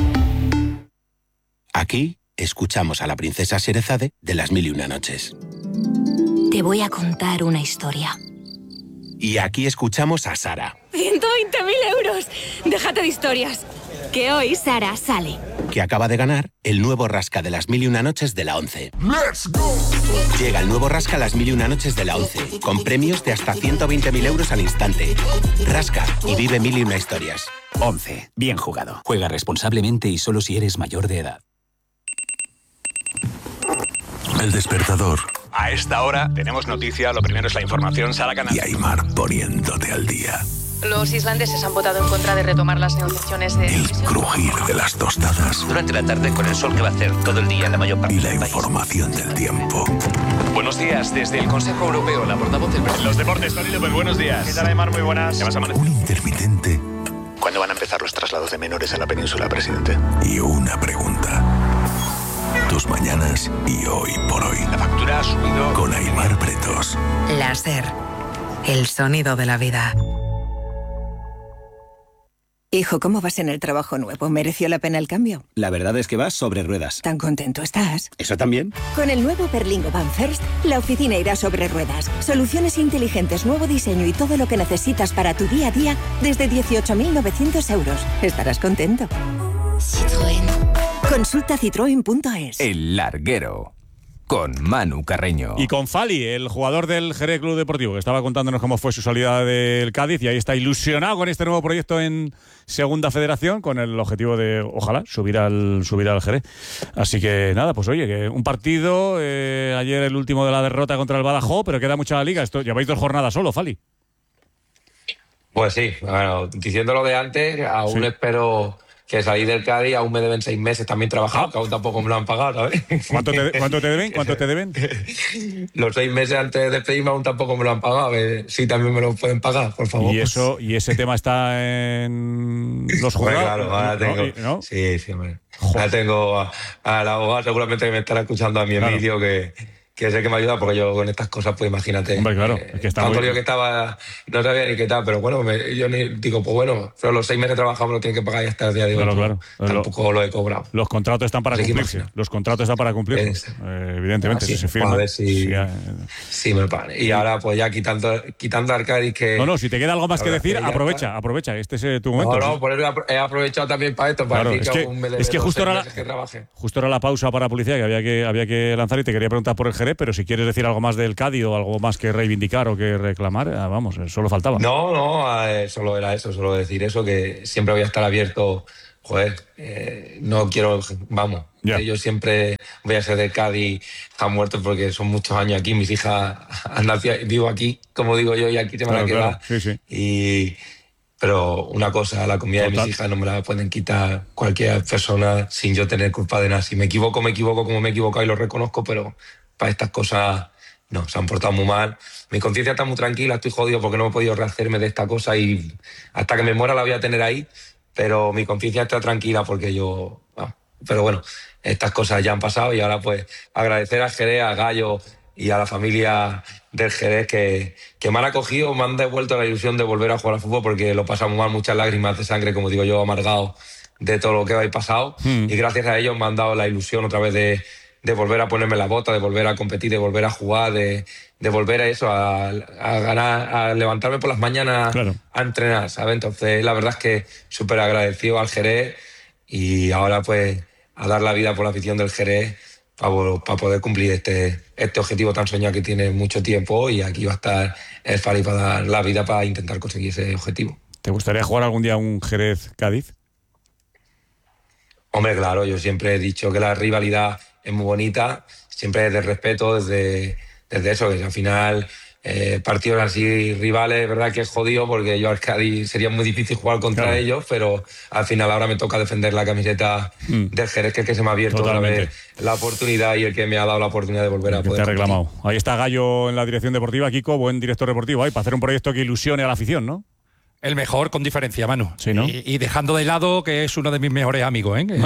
Aquí escuchamos a la princesa Sherezade de Las Mil y Una Noches. Te voy a contar una historia. Y aquí escuchamos a Sara, 120.000 euros. Déjate de historias. Que hoy Sara sale. que acaba de ganar el nuevo Rasca de Las Mil y Una Noches de la 11. ¡Let's go! Llega el nuevo Rasca Las Mil y Una Noches de la 11, con premios de hasta 120.000 euros al instante. Rasca y vive mil y una historias. 11. Bien jugado. Juega responsablemente y solo si eres mayor de edad. El despertador. A esta hora tenemos noticia, lo primero es la información, Sara Canal. Y Aimar poniéndote al día. Los islandeses han votado en contra de retomar las negociaciones de... El crujir de las tostadas. Durante la tarde con el sol que va a hacer todo el día en la mayor parte y la del país. información del tiempo. Buenos días, desde el Consejo Europeo, la portavoz del... Los deportes, Tony López, buenos días. ¿Qué tal, Aimar? Muy buenas. ¿Qué vas a amanecer? Un intermitente. ¿Cuándo van a empezar los traslados de menores a la península, presidente? Y una pregunta. Tus mañanas y hoy por hoy. La factura ha subido... Con Aimar Pretos. Láser, el sonido de la vida. Hijo, ¿cómo vas en el trabajo nuevo? ¿Mereció la pena el cambio? La verdad es que vas sobre ruedas. ¿Tan contento estás? ¿Eso también? Con el nuevo Berlingo Van First, la oficina irá sobre ruedas. Soluciones inteligentes, nuevo diseño y todo lo que necesitas para tu día a día desde 18.900 euros. Estarás contento. Citroën. Consulta citroen.es. El Larguero. Con Manu Carreño. Y con Fali, el jugador del Jerez Club Deportivo, que estaba contándonos cómo fue su salida del Cádiz, y ahí está ilusionado con este nuevo proyecto en Segunda Federación, con el objetivo de, ojalá, subir al Jerez. Así que nada, pues oye, que un partido, ayer el último de la derrota contra el Badajoz, pero queda mucha la liga. Lleváis 2 jornadas solo, Fali. Pues sí, bueno, diciendo lo de antes, aún Sí. espero que salí del Cádiz, aún me deben 6 meses también trabajando, que aún tampoco me lo han pagado, ¿sabes? ¿Cuánto te deben? ¿Cuánto te deben? Los 6 meses antes de despedirme aún tampoco me lo han pagado, sí, también me lo pueden pagar, por favor. Y ese tema está en los juzgados. Claro, ahora tengo. ¿No? Sí, hombre. Ahora tengo al abogado, seguramente me estará escuchando a mi Emilio, que que sé que me ayuda, porque yo con estas cosas, pues imagínate. Hombre, claro, es que está tanto muy... lío que estaba, no sabía ni qué tal, pero bueno, yo digo, pues bueno, pero los 6 meses de trabajo me lo tienen que pagar y hasta el día de hoy. Claro. Tampoco lo he cobrado. Los contratos están para cumplirse. Los contratos están para cumplirse. Evidentemente, si se firma. A ver si me pagan. Y ahora, pues ya quitando a Arcadis que... No, si te queda algo más que decir, aprovecha. Este es tu momento. No, por eso he aprovechado también para esto, para decir es que justo era la pausa para publicidad que había que lanzar y te quería preguntar por el Jerez, pero si quieres decir algo más del Cádiz o algo más que reivindicar o que reclamar, vamos, solo faltaba. No, solo era eso, solo decir eso, que siempre voy a estar abierto. Joder, no quiero, vamos, yo siempre voy a ser de Cádiz a muerto porque son muchos años aquí, mis hijas han nacido, vivo aquí, como digo yo, y aquí te van a quedar. Claro. Sí. Pero una cosa, la comida de mis hijas no me la pueden quitar cualquier persona sin yo tener culpa de nada. Si me equivoco como me he equivocado y lo reconozco, pero para estas cosas no, se han portado muy mal. Mi conciencia está muy tranquila, estoy jodido porque no he podido rehacerme de esta cosa y hasta que me muera la voy a tener ahí, pero mi conciencia está tranquila porque yo... Pero bueno, estas cosas ya han pasado y ahora pues agradecer a Jerez, a Gallo y a la familia del Jerez que me han acogido, me han devuelto la ilusión de volver a jugar al fútbol porque lo pasamos mal, muchas lágrimas de sangre, como digo yo, amargado de todo lo que habéis pasado y gracias a ellos me han dado la ilusión otra vez de volver a ponerme la bota, de volver a competir, de volver a jugar, de volver a eso, a ganar, a levantarme por las mañanas a entrenar, ¿sabes? Entonces la verdad es que súper agradecido al Jerez y ahora pues a dar la vida por la afición del Jerez para poder cumplir este objetivo tan soñado que tiene mucho tiempo y aquí va a estar el Fali para dar la vida para intentar conseguir ese objetivo. ¿Te gustaría jugar algún día un Jerez-Cádiz? Hombre, claro, yo siempre he dicho que la rivalidad es muy bonita, siempre desde el respeto, desde eso, que al final partidos así rivales, verdad que es jodido porque yo al Cádiz sería muy difícil jugar contra ellos, pero al final ahora me toca defender la camiseta del Jerez, que es que se me ha abierto otra vez la oportunidad y el que me ha dado la oportunidad de volver a poder. Te ha reclamado. Ahí está Gallo en la dirección deportiva, Kiko, buen director deportivo, para hacer un proyecto que ilusione a la afición, ¿no? El mejor, con diferencia, Manu. Sí, ¿no? Y dejando de lado que es uno de mis mejores amigos, ¿eh?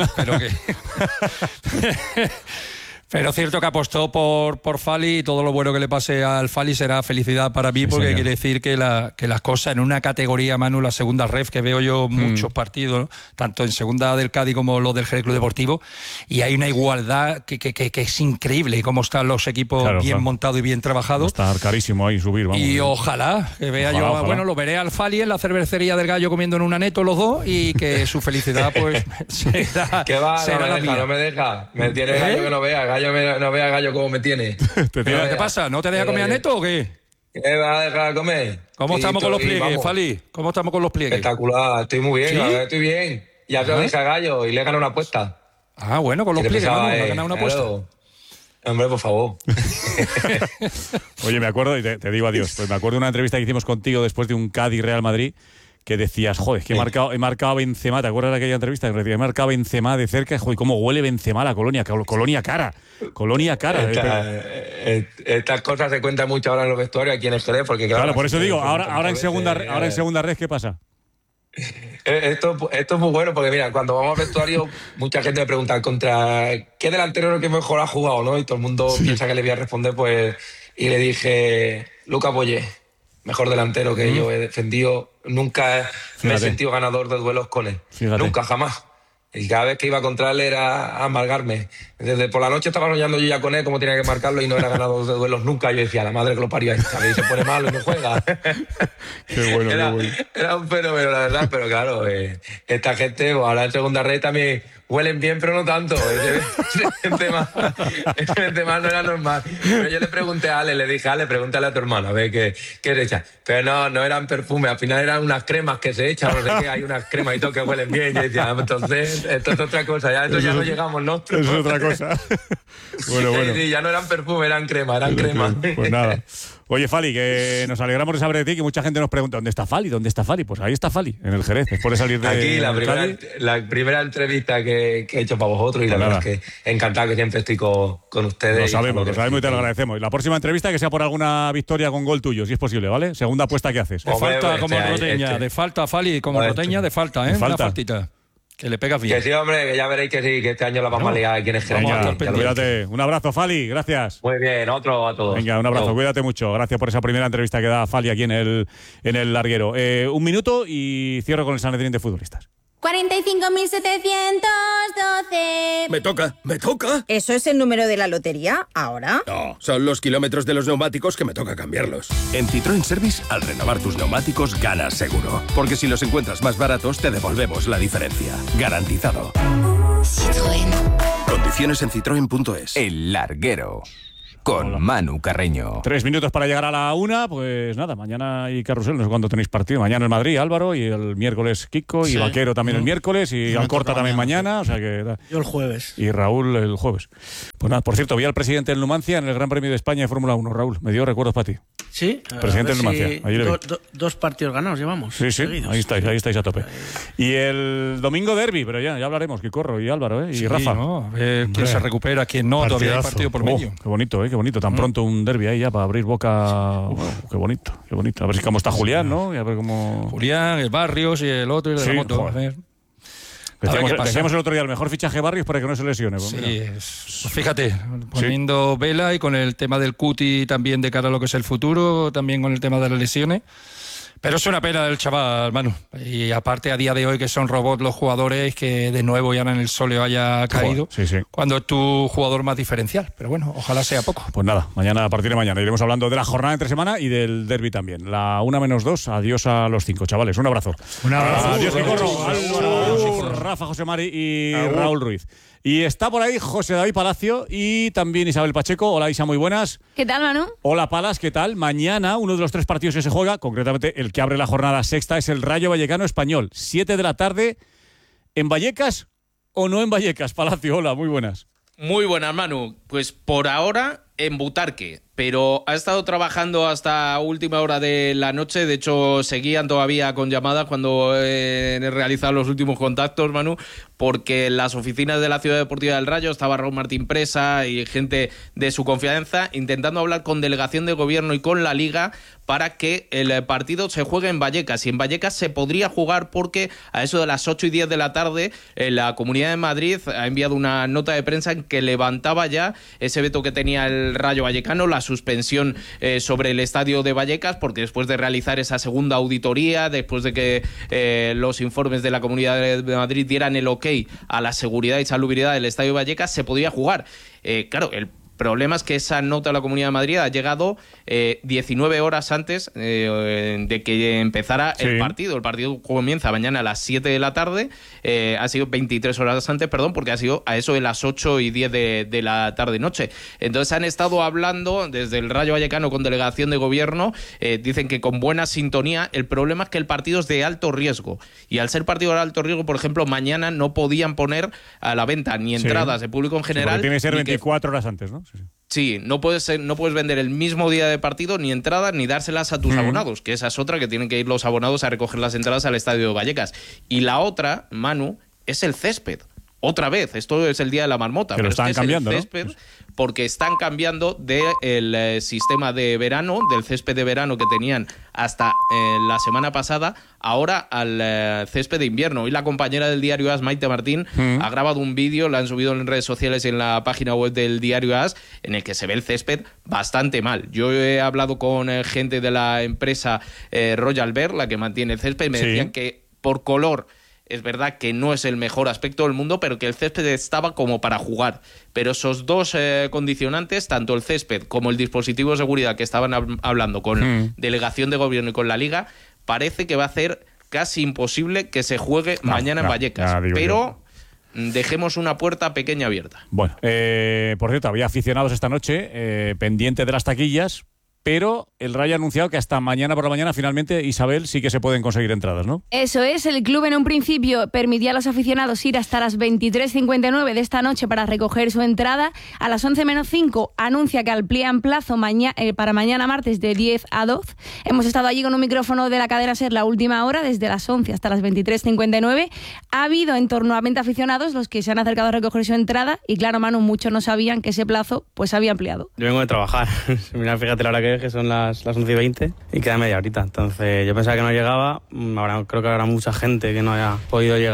Pero cierto que apostó por Fali y todo lo bueno que le pase al Fali será felicidad para mí, porque quiere decir que las cosas en una categoría, Manu, la segunda ref, que veo yo muchos partidos, ¿no? Tanto en segunda del Cádiz como los del Jerez Club Deportivo, y hay una igualdad que es increíble, cómo están los equipos montados y bien trabajados. Está carísimo ahí subir, vamos. Y ojalá que vea ojalá. Bueno, lo veré al Fali en la cervecería del Gallo comiendo en un aneto los dos y que su felicidad pues será, ¿qué va? será No me deja. Me tiene Gallo que no vea. No vea Gallo cómo me tiene. ¿Qué te pasa? ¿No te deja comer aneto o qué? ¿Qué vas a dejar comer? ¿Cómo estamos con los pliegues, Fali? ¿Cómo estamos con los pliegues? Espectacular, estoy muy bien, estoy bien. Ya te lo dije a Gallo y le he ganado una apuesta. Ah, bueno, con los pliegues, ¿no? ¿Le has ganado una apuesta? Hombre, por favor. Oye, me acuerdo, y te digo adiós, pues me acuerdo de una entrevista que hicimos contigo después de un Cádiz-Real Madrid, que decías, joder, que he marcado a Benzema, ¿te acuerdas de aquella entrevista? He marcado a Benzema de cerca, joder, cómo huele Benzema a la colonia cara. Estas cosas se cuentan mucho ahora en los vestuarios aquí en el Jerez, porque claro, por eso digo, ahora en segunda red, ¿qué pasa? Esto es muy bueno, porque mira, cuando vamos al vestuario, mucha gente me pregunta contra qué delantero es el que mejor ha jugado, ¿no? Y todo el mundo piensa que le voy a responder, pues, y le dije, Lucas Boyé, mejor delantero que yo he defendido. Nunca me he sentido ganador de duelos con él. Nunca, jamás. Y cada vez que iba contra él era a amargarme. Desde por la noche estaba soñando yo ya con él cómo tenía que marcarlo y no era ganador de duelos nunca. Yo decía, la madre que lo parió, esta se pone malo y no juega. Qué bueno, era un fenómeno, la verdad, pero claro, esta gente, ahora en segunda red también huelen bien, pero no tanto. Ese tema no era normal. Pero yo le pregunté a Ale, le dije, Ale, pregúntale a tu hermano, a ver qué le echas. Pero no eran perfumes, al final eran unas cremas que se echan, no sé qué, hay unas cremas y todo que huelen bien. Y yo decía, entonces, esto es otra cosa, ya no llegamos, ¿no? Eso es otra cosa. Bueno. Sí, ya no eran perfumes, eran cremas. Pues nada. Oye, Fali, que nos alegramos de saber de ti, que mucha gente nos pregunta, ¿dónde está Fali? Pues ahí está Fali, en el Jerez, después de salir de aquí, la primera entrevista que he hecho para vosotros y pues la verdad es que encantado que siempre estoy con ustedes. Lo sabemos y te lo agradecemos. Y la próxima entrevista que sea por alguna victoria con gol tuyo, si es posible, ¿vale? Segunda apuesta que haces. De falta como Roteña, de falta, Fali, como Roteña, de falta, ¿eh? Una faltita. Que le pegas bien. Que sí, hombre, que ya veréis que sí, que este año la vamos a liar aquí en el Venga, cuídate. Un abrazo, Fali, gracias. Muy bien, otro a todos. Venga, un abrazo, cuídate mucho. Gracias por esa primera entrevista que da Fali aquí en el larguero. 1 minuto y cierro con el Sanedrín de futbolistas. 45.712. Me toca. ¿Eso es el número de la lotería? ¿Ahora? No, son los kilómetros de los neumáticos que me toca cambiarlos. En Citroën Service, al renovar tus neumáticos, ganas seguro. Porque si los encuentras más baratos, te devolvemos la diferencia. Garantizado. Citroën. Condiciones en citroen.es. El larguero. Con Manu Carreño. 3 minutos para llegar a la 1. Pues nada, mañana hay carrusel, no sé cuándo tenéis partido. Mañana el Madrid, Álvaro, y el miércoles Kiko, y Vaquero también el miércoles, y Alcorta también mañana. O sea que, yo el jueves. Y Raúl el jueves. Pues nada, por cierto, vi al presidente del Numancia en el Gran Premio de España de Fórmula 1, Raúl. Me dio recuerdos para ti. Sí. Presidente del Numancia. Allí le vi. 2 partidos ganados llevamos. Sí, seguidos. ahí estáis a tope. Y el domingo derbi, pero ya hablaremos, que corro, y Álvaro, y Rafa. ¿No? A ver quién se recupera, quién no. Partidazo. Todavía hay partido por medio. Qué bonito, qué bonito. Tan pronto un derbi ahí ya para abrir boca. Qué bonito, qué bonito. A ver si cómo está Julián, ¿no? Y a ver cómo... Julián, el Barrios y el otro y el de la moto. A ver. Decíamos el otro día, el mejor fichaje Barrios para que no se lesione. Pues sí, fíjate, poniendo vela y con el tema del cuti también de cara a lo que es el futuro, también con el tema de las lesiones. Pero es una pena del chaval, Manu. Y aparte, a día de hoy, que son robots los jugadores, que de nuevo ya en el sóleo haya caído, cuando es tu jugador más diferencial. Pero bueno, ojalá sea poco. Pues nada, mañana, a partir de mañana, iremos hablando de la jornada entre semana y del derbi también. La 1-2, adiós a los 5, chavales. Un abrazo. Un abrazo. Adiós, Picorro, Álvaro, Rafa, José Mari y Raúl Ruiz. Y está por ahí José David Palacio y también Isabel Pacheco. Hola, Isa, muy buenas. ¿Qué tal, Manu? Hola, Palas, ¿qué tal? Mañana, uno de los 3 partidos que se juega, concretamente el que abre la jornada sexta, es el Rayo Vallecano Español. 7 de la tarde, ¿en Vallecas o no en Vallecas? Palacio, hola, muy buenas. Muy buenas, Manu. Pues por ahora en Butarque, pero ha estado trabajando hasta última hora de la noche. De hecho, seguían todavía con llamadas cuando realizaban los últimos contactos, Manu, porque en las oficinas de la Ciudad Deportiva del Rayo estaba Raúl Martín Presa y gente de su confianza intentando hablar con delegación de gobierno y con la Liga para que el partido se juegue en Vallecas. Y en Vallecas se podría jugar porque a eso de las 8:10 de la tarde la Comunidad de Madrid ha enviado una nota de prensa en que levantaba ya ese veto que tenía el Rayo Vallecano, la suspensión sobre el estadio de Vallecas, porque después de realizar esa segunda auditoría, después de que los informes de la Comunidad de Madrid dieran el ok a la seguridad y salubridad del estadio de Vallecas, se podía jugar. Claro, el problema es que esa nota de la Comunidad de Madrid ha llegado 19 horas antes de que empezara el partido. El partido comienza mañana a las 7 de la tarde. Ha sido 23 horas antes, porque ha sido a eso de las 8:10 de la tarde-noche. Entonces han estado hablando desde el Rayo Vallecano con delegación de gobierno. Dicen que con buena sintonía. El problema es que el partido es de alto riesgo. Y al ser partido de alto riesgo, por ejemplo, mañana no podían poner a la venta ni entradas de público en general. Tiene que ser 24 horas antes, ¿no? Sí, no puedes vender el mismo día de partido ni entradas ni dárselas a tus abonados, que esa es otra, que tienen que ir los abonados a recoger las entradas al estadio de Vallecas. Y la otra, Manu, es el césped. Otra vez, esto es el día de la marmota. Que lo están cambiando, el césped, ¿no? Porque están cambiando del sistema de verano, del césped de verano que tenían hasta la semana pasada, ahora al césped de invierno. Y la compañera del diario AS, Maite Martín, ha grabado un vídeo, lo han subido en redes sociales y en la página web del diario AS, en el que se ve el césped bastante mal. Yo he hablado con gente de la empresa Royal Bear, la que mantiene el césped, y me decían que por color es verdad que no es el mejor aspecto del mundo, pero que el césped estaba como para jugar. Pero esos dos condicionantes, tanto el césped como el dispositivo de seguridad que estaban hablando con delegación de gobierno y con la Liga, parece que va a hacer casi imposible que se juegue mañana en Vallecas. Pero dejemos una puerta pequeña abierta. Bueno, por cierto, había aficionados esta noche pendiente de las taquillas, pero el Rayo ha anunciado que hasta mañana por la mañana finalmente, Isabel, sí que se pueden conseguir entradas, ¿no? Eso es, el club en un principio permitía a los aficionados ir hasta las 23:59 de esta noche para recoger su entrada. A las 11:05 anuncia que amplían plazo para mañana martes de 10 a 12. Hemos estado allí con un micrófono de la cadena SER la última hora, desde las 11 hasta las 23:59. Ha habido en torno a 20 aficionados los que se han acercado a recoger su entrada y claro, Manu, muchos no sabían que ese plazo pues se había ampliado. Yo vengo de trabajar. Mira, fíjate la hora que son las 11:20 y queda media horita. Entonces yo pensaba que no llegaba. Creo que habrá mucha gente que no haya podido llegar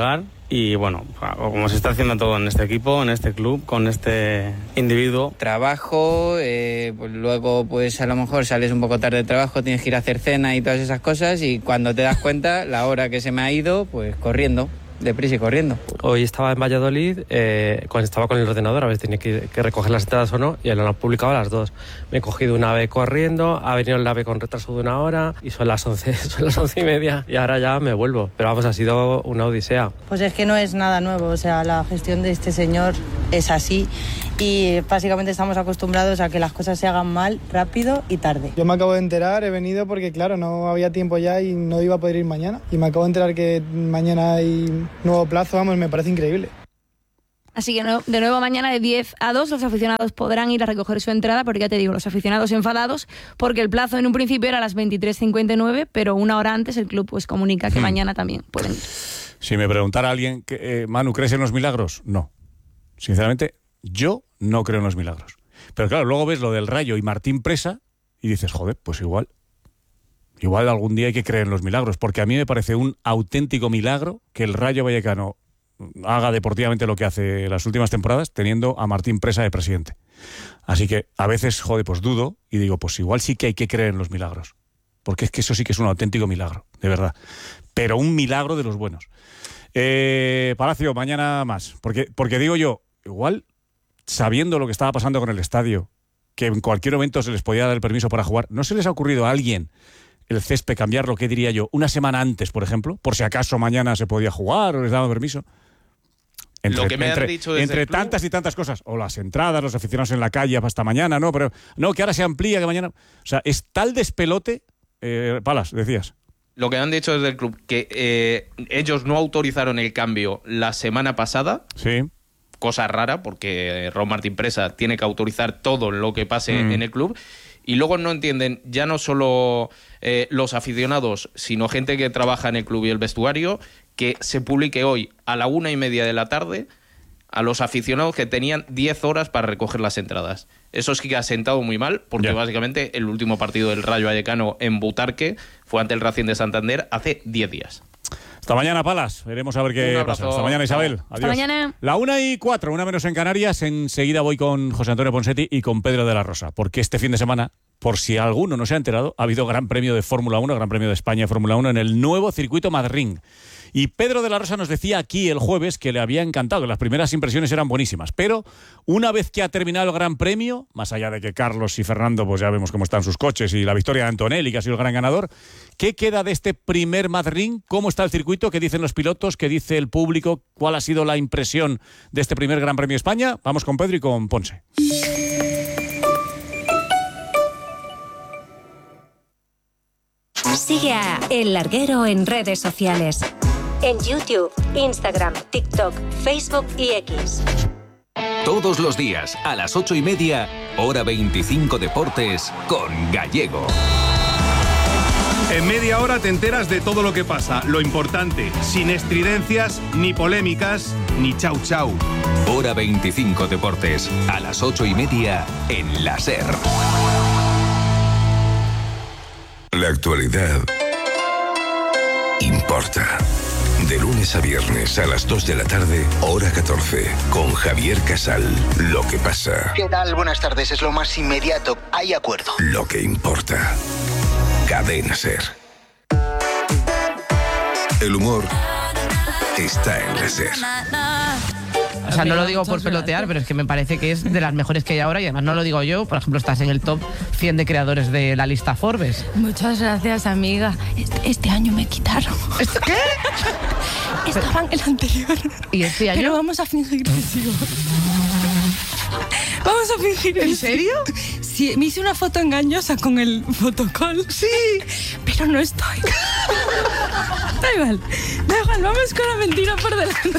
Y bueno, como se está haciendo todo en este equipo, en este club, con este individuo. Trabajo, pues luego pues a lo mejor sales un poco tarde de trabajo, tienes que ir a hacer cena y todas esas cosas, y cuando te das cuenta, la hora que se me ha ido, pues corriendo. Deprisa y corriendo. Hoy estaba en Valladolid, estaba con el ordenador a ver si tenía que recoger las entradas o no, y lo han publicado a las 2. Me he cogido un AVE corriendo, ha venido el AVE con retraso de 1 hora y son las 11:30 y ahora ya me vuelvo. Pero vamos, ha sido una odisea. Pues es que no es nada nuevo, o sea, la gestión de este señor es así y básicamente estamos acostumbrados a que las cosas se hagan mal, rápido y tarde. Yo me acabo de enterar, he venido porque claro, no había tiempo ya y no iba a poder ir mañana. Y me acabo de enterar que mañana hay nuevo plazo, vamos, me parece increíble. Así que de nuevo mañana de 10 a 2 los aficionados podrán ir a recoger su entrada, porque ya te digo, los aficionados enfadados porque el plazo en un principio era a las 23:59, pero 1 hora antes el club pues comunica que mañana también pueden ir. Si me preguntara alguien, Manu, ¿crees en los milagros? No. Sinceramente, yo no creo en los milagros. Pero claro, luego ves lo del Rayo y Martín Presa y dices, joder, pues igual algún día hay que creer en los milagros, porque a mí me parece un auténtico milagro que el Rayo Vallecano haga deportivamente lo que hace las últimas temporadas teniendo a Martín Presa de presidente. Así que a veces, joder, pues dudo y digo, pues igual sí que hay que creer en los milagros, porque es que eso sí que es un auténtico milagro, de verdad. Pero un milagro de los buenos. Palacio, mañana más, porque digo yo, igual sabiendo lo que estaba pasando con el estadio, que en cualquier momento se les podía dar el permiso para jugar, ¿no se les ha ocurrido a alguien el césped cambiarlo, qué diría yo, una semana antes, por ejemplo, por si acaso mañana se podía jugar o les daban permiso? Lo que me han dicho desde entre tantas y tantas cosas, o las entradas, los aficionados en la calle hasta mañana, no, pero no, que ahora se amplía, que mañana... O sea, es tal despelote, Palas, decías. Lo que han dicho desde el club, que ellos no autorizaron el cambio la semana pasada. Sí. Cosa rara, porque Raúl Martín Presa tiene que autorizar todo lo que pase en el club. Y luego no entienden, ya no solo los aficionados, sino gente que trabaja en el club y el vestuario, que se publique hoy a la 1:30 de la tarde a los aficionados que tenían 10 horas para recoger las entradas. Eso sí que ha sentado muy mal, porque básicamente el último partido del Rayo Vallecano en Butarque fue ante el Racing de Santander hace 10 días. Hasta mañana, Palas. Veremos a ver qué pasa. Hasta mañana, Isabel. Adiós. Hasta mañana. La 1:04, 1 menos en Canarias. Enseguida voy con José Antonio Ponsetti y con Pedro de la Rosa, porque este fin de semana, por si alguno no se ha enterado, ha habido Gran Premio de Fórmula 1, Gran Premio de España de Fórmula 1 en el nuevo circuito Madrid. Y Pedro de la Rosa nos decía aquí el jueves que le había encantado, que las primeras impresiones eran buenísimas. Pero una vez que ha terminado el Gran Premio, más allá de que Carlos y Fernando, pues ya vemos cómo están sus coches y la victoria de Antonelli, que ha sido el gran ganador, ¿qué queda de este primer Madrid? ¿Cómo está el circuito? ¿Qué dicen los pilotos? ¿Qué dice el público? ¿Cuál ha sido la impresión de este primer Gran Premio de España? Vamos con Pedro y con Ponce. Sigue a El Larguero en redes sociales. En YouTube, Instagram, TikTok, Facebook y X. Todos los días, a las 8:30, Hora 25 Deportes, con Gallego. En media hora te enteras de todo lo que pasa, lo importante, sin estridencias, ni polémicas, ni chau chau. Hora 25 Deportes, a las 8:30, en la SER. La actualidad importa. De lunes a viernes a las 2 de la tarde, hora 14, con Javier Casal. Lo que pasa. ¿Qué tal? Buenas tardes, es lo más inmediato. Hay acuerdo. Lo que importa. Cadena SER. El humor está en la SER. O sea, no lo digo por pelotear, pero es que me parece que es de las mejores que hay ahora y además no lo digo yo. Por ejemplo, estás en el top 100 de creadores de la lista Forbes. Muchas gracias, amiga. Este año me quitaron. ¿Qué? Estaba en el anterior. ¿Y este año? Pero vamos a fingir que sigo. Vamos a fingir. ¿En serio? Sí, me hice una foto engañosa con el fotocall. Sí. Pero no estoy. Da igual, vamos con la mentira por delante.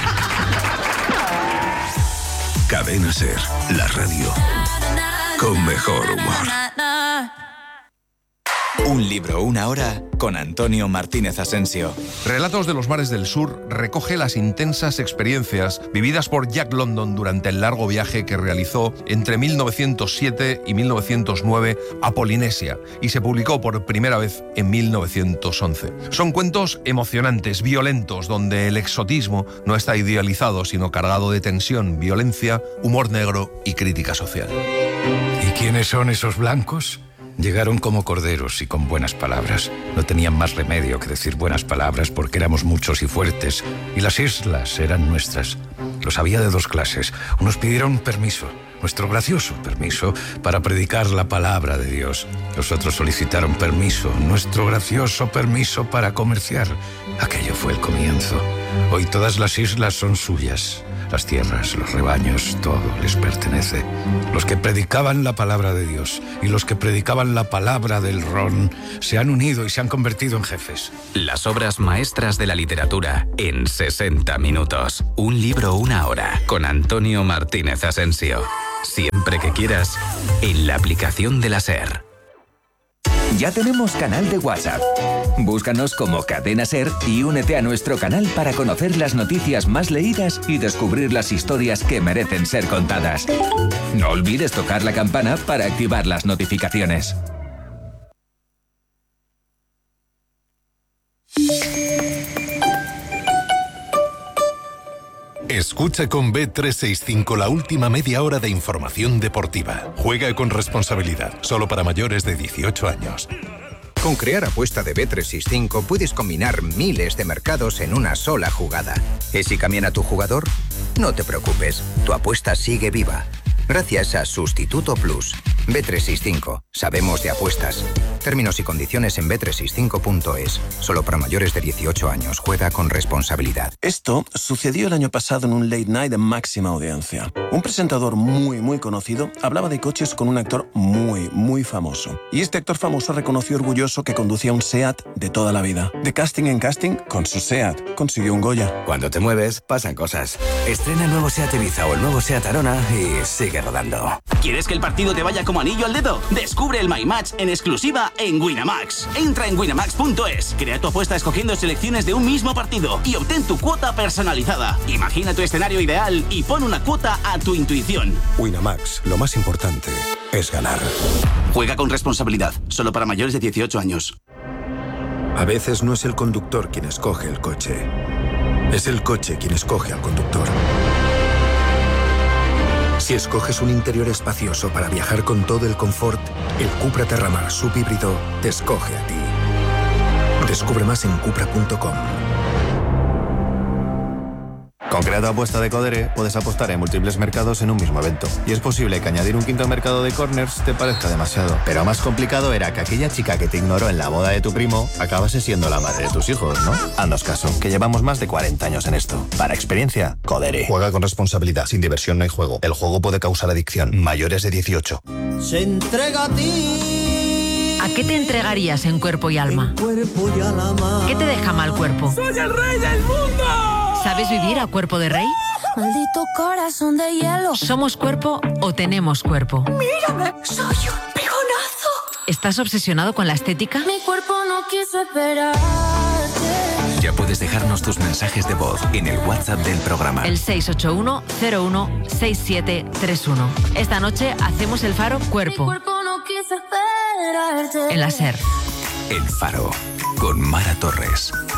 Cadena SER, la radio con mejor humor. Un libro, una hora, con Antonio Martínez Asensio. Relatos de los mares del sur recoge las intensas experiencias vividas por Jack London durante el largo viaje que realizó entre 1907 y 1909 a Polinesia y se publicó por primera vez en 1911. Son cuentos emocionantes, violentos, donde el exotismo no está idealizado, sino cargado de tensión, violencia, humor negro y crítica social. ¿Y quiénes son esos blancos? Llegaron como corderos y con buenas palabras. No tenían más remedio que decir buenas palabras porque éramos muchos y fuertes, y las islas eran nuestras. Los había de dos clases. Unos pidieron permiso, nuestro gracioso permiso, para predicar la palabra de Dios. Los otros solicitaron permiso, nuestro gracioso permiso para comerciar. Aquello fue el comienzo. Hoy todas las islas son suyas. Las tierras, los rebaños, todo les pertenece. Los que predicaban la palabra de Dios y los que predicaban la palabra del ron se han unido y se han convertido en jefes. Las obras maestras de la literatura en 60 minutos. Un libro, una hora, con Antonio Martínez Asensio. Siempre que quieras, en la aplicación de la SER. Ya tenemos canal de WhatsApp. Búscanos como Cadena SER y únete a nuestro canal para conocer las noticias más leídas y descubrir las historias que merecen ser contadas. No olvides tocar la campana para activar las notificaciones. Escucha con Bet365 la última media hora de información deportiva. Juega con responsabilidad, solo para mayores de 18 años. Con Crear Apuesta de Bet365 puedes combinar miles de mercados en una sola jugada. ¿Y si cambian a tu jugador? No te preocupes, tu apuesta sigue viva. Gracias a Sustituto Plus. Bet365. Sabemos de apuestas. Términos y condiciones en bet365.es. Solo para mayores de 18 años. Juega con responsabilidad. Esto sucedió el año pasado en un late night de máxima audiencia. Un presentador muy conocido hablaba de coches con un actor muy famoso. Y este actor famoso reconoció orgulloso que conducía un SEAT de toda la vida. De casting en casting, con su SEAT consiguió un Goya. Cuando te mueves, pasan cosas. Estrena el nuevo SEAT Ibiza o el nuevo SEAT Arona y sigue rodando. ¿Quieres que el partido te vaya como anillo al dedo? Descubre el My Match en exclusiva en Winamax. Entra en winamax.es, crea tu apuesta escogiendo selecciones de un mismo partido y obtén tu cuota personalizada. Imagina tu escenario ideal y pon una cuota a tu intuición. Winamax, lo más importante es ganar. Juega con responsabilidad, solo para mayores de 18 años. A veces no es el conductor quien escoge el coche, es el coche quien escoge al conductor. Si escoges un interior espacioso para viajar con todo el confort, el Cupra Terramar subhíbrido te escoge a ti. Descubre más en cupra.com. Con Crea tu Apuesta de Codere puedes apostar en múltiples mercados en un mismo evento. Y es posible que añadir un quinto mercado de corners te parezca demasiado. Pero más complicado era que aquella chica que te ignoró en la boda de tu primo acabase siendo la madre de tus hijos, ¿no? Haznos caso, que llevamos más de 40 años en esto. Para experiencia, Codere. Juega con responsabilidad. Sin diversión no hay juego. El juego puede causar adicción. Mayores de 18. Se entrega a ti. ¿A qué te entregarías en cuerpo y alma? Cuerpo y alma. ¿Qué te deja mal cuerpo? ¡Soy el rey del mundo! ¿Sabes vivir a cuerpo de rey? Maldito corazón de hielo. ¿Somos cuerpo o tenemos cuerpo? Mírame, soy un pegonazo. ¿Estás obsesionado con la estética? Mi cuerpo no quiso esperarte. Ya puedes dejarnos tus mensajes de voz en el WhatsApp del programa. El 681-01-6731. Esta noche hacemos el Faro Cuerpo. Mi cuerpo no quiso esperarte. En la SER. El Faro, con Mara Torres.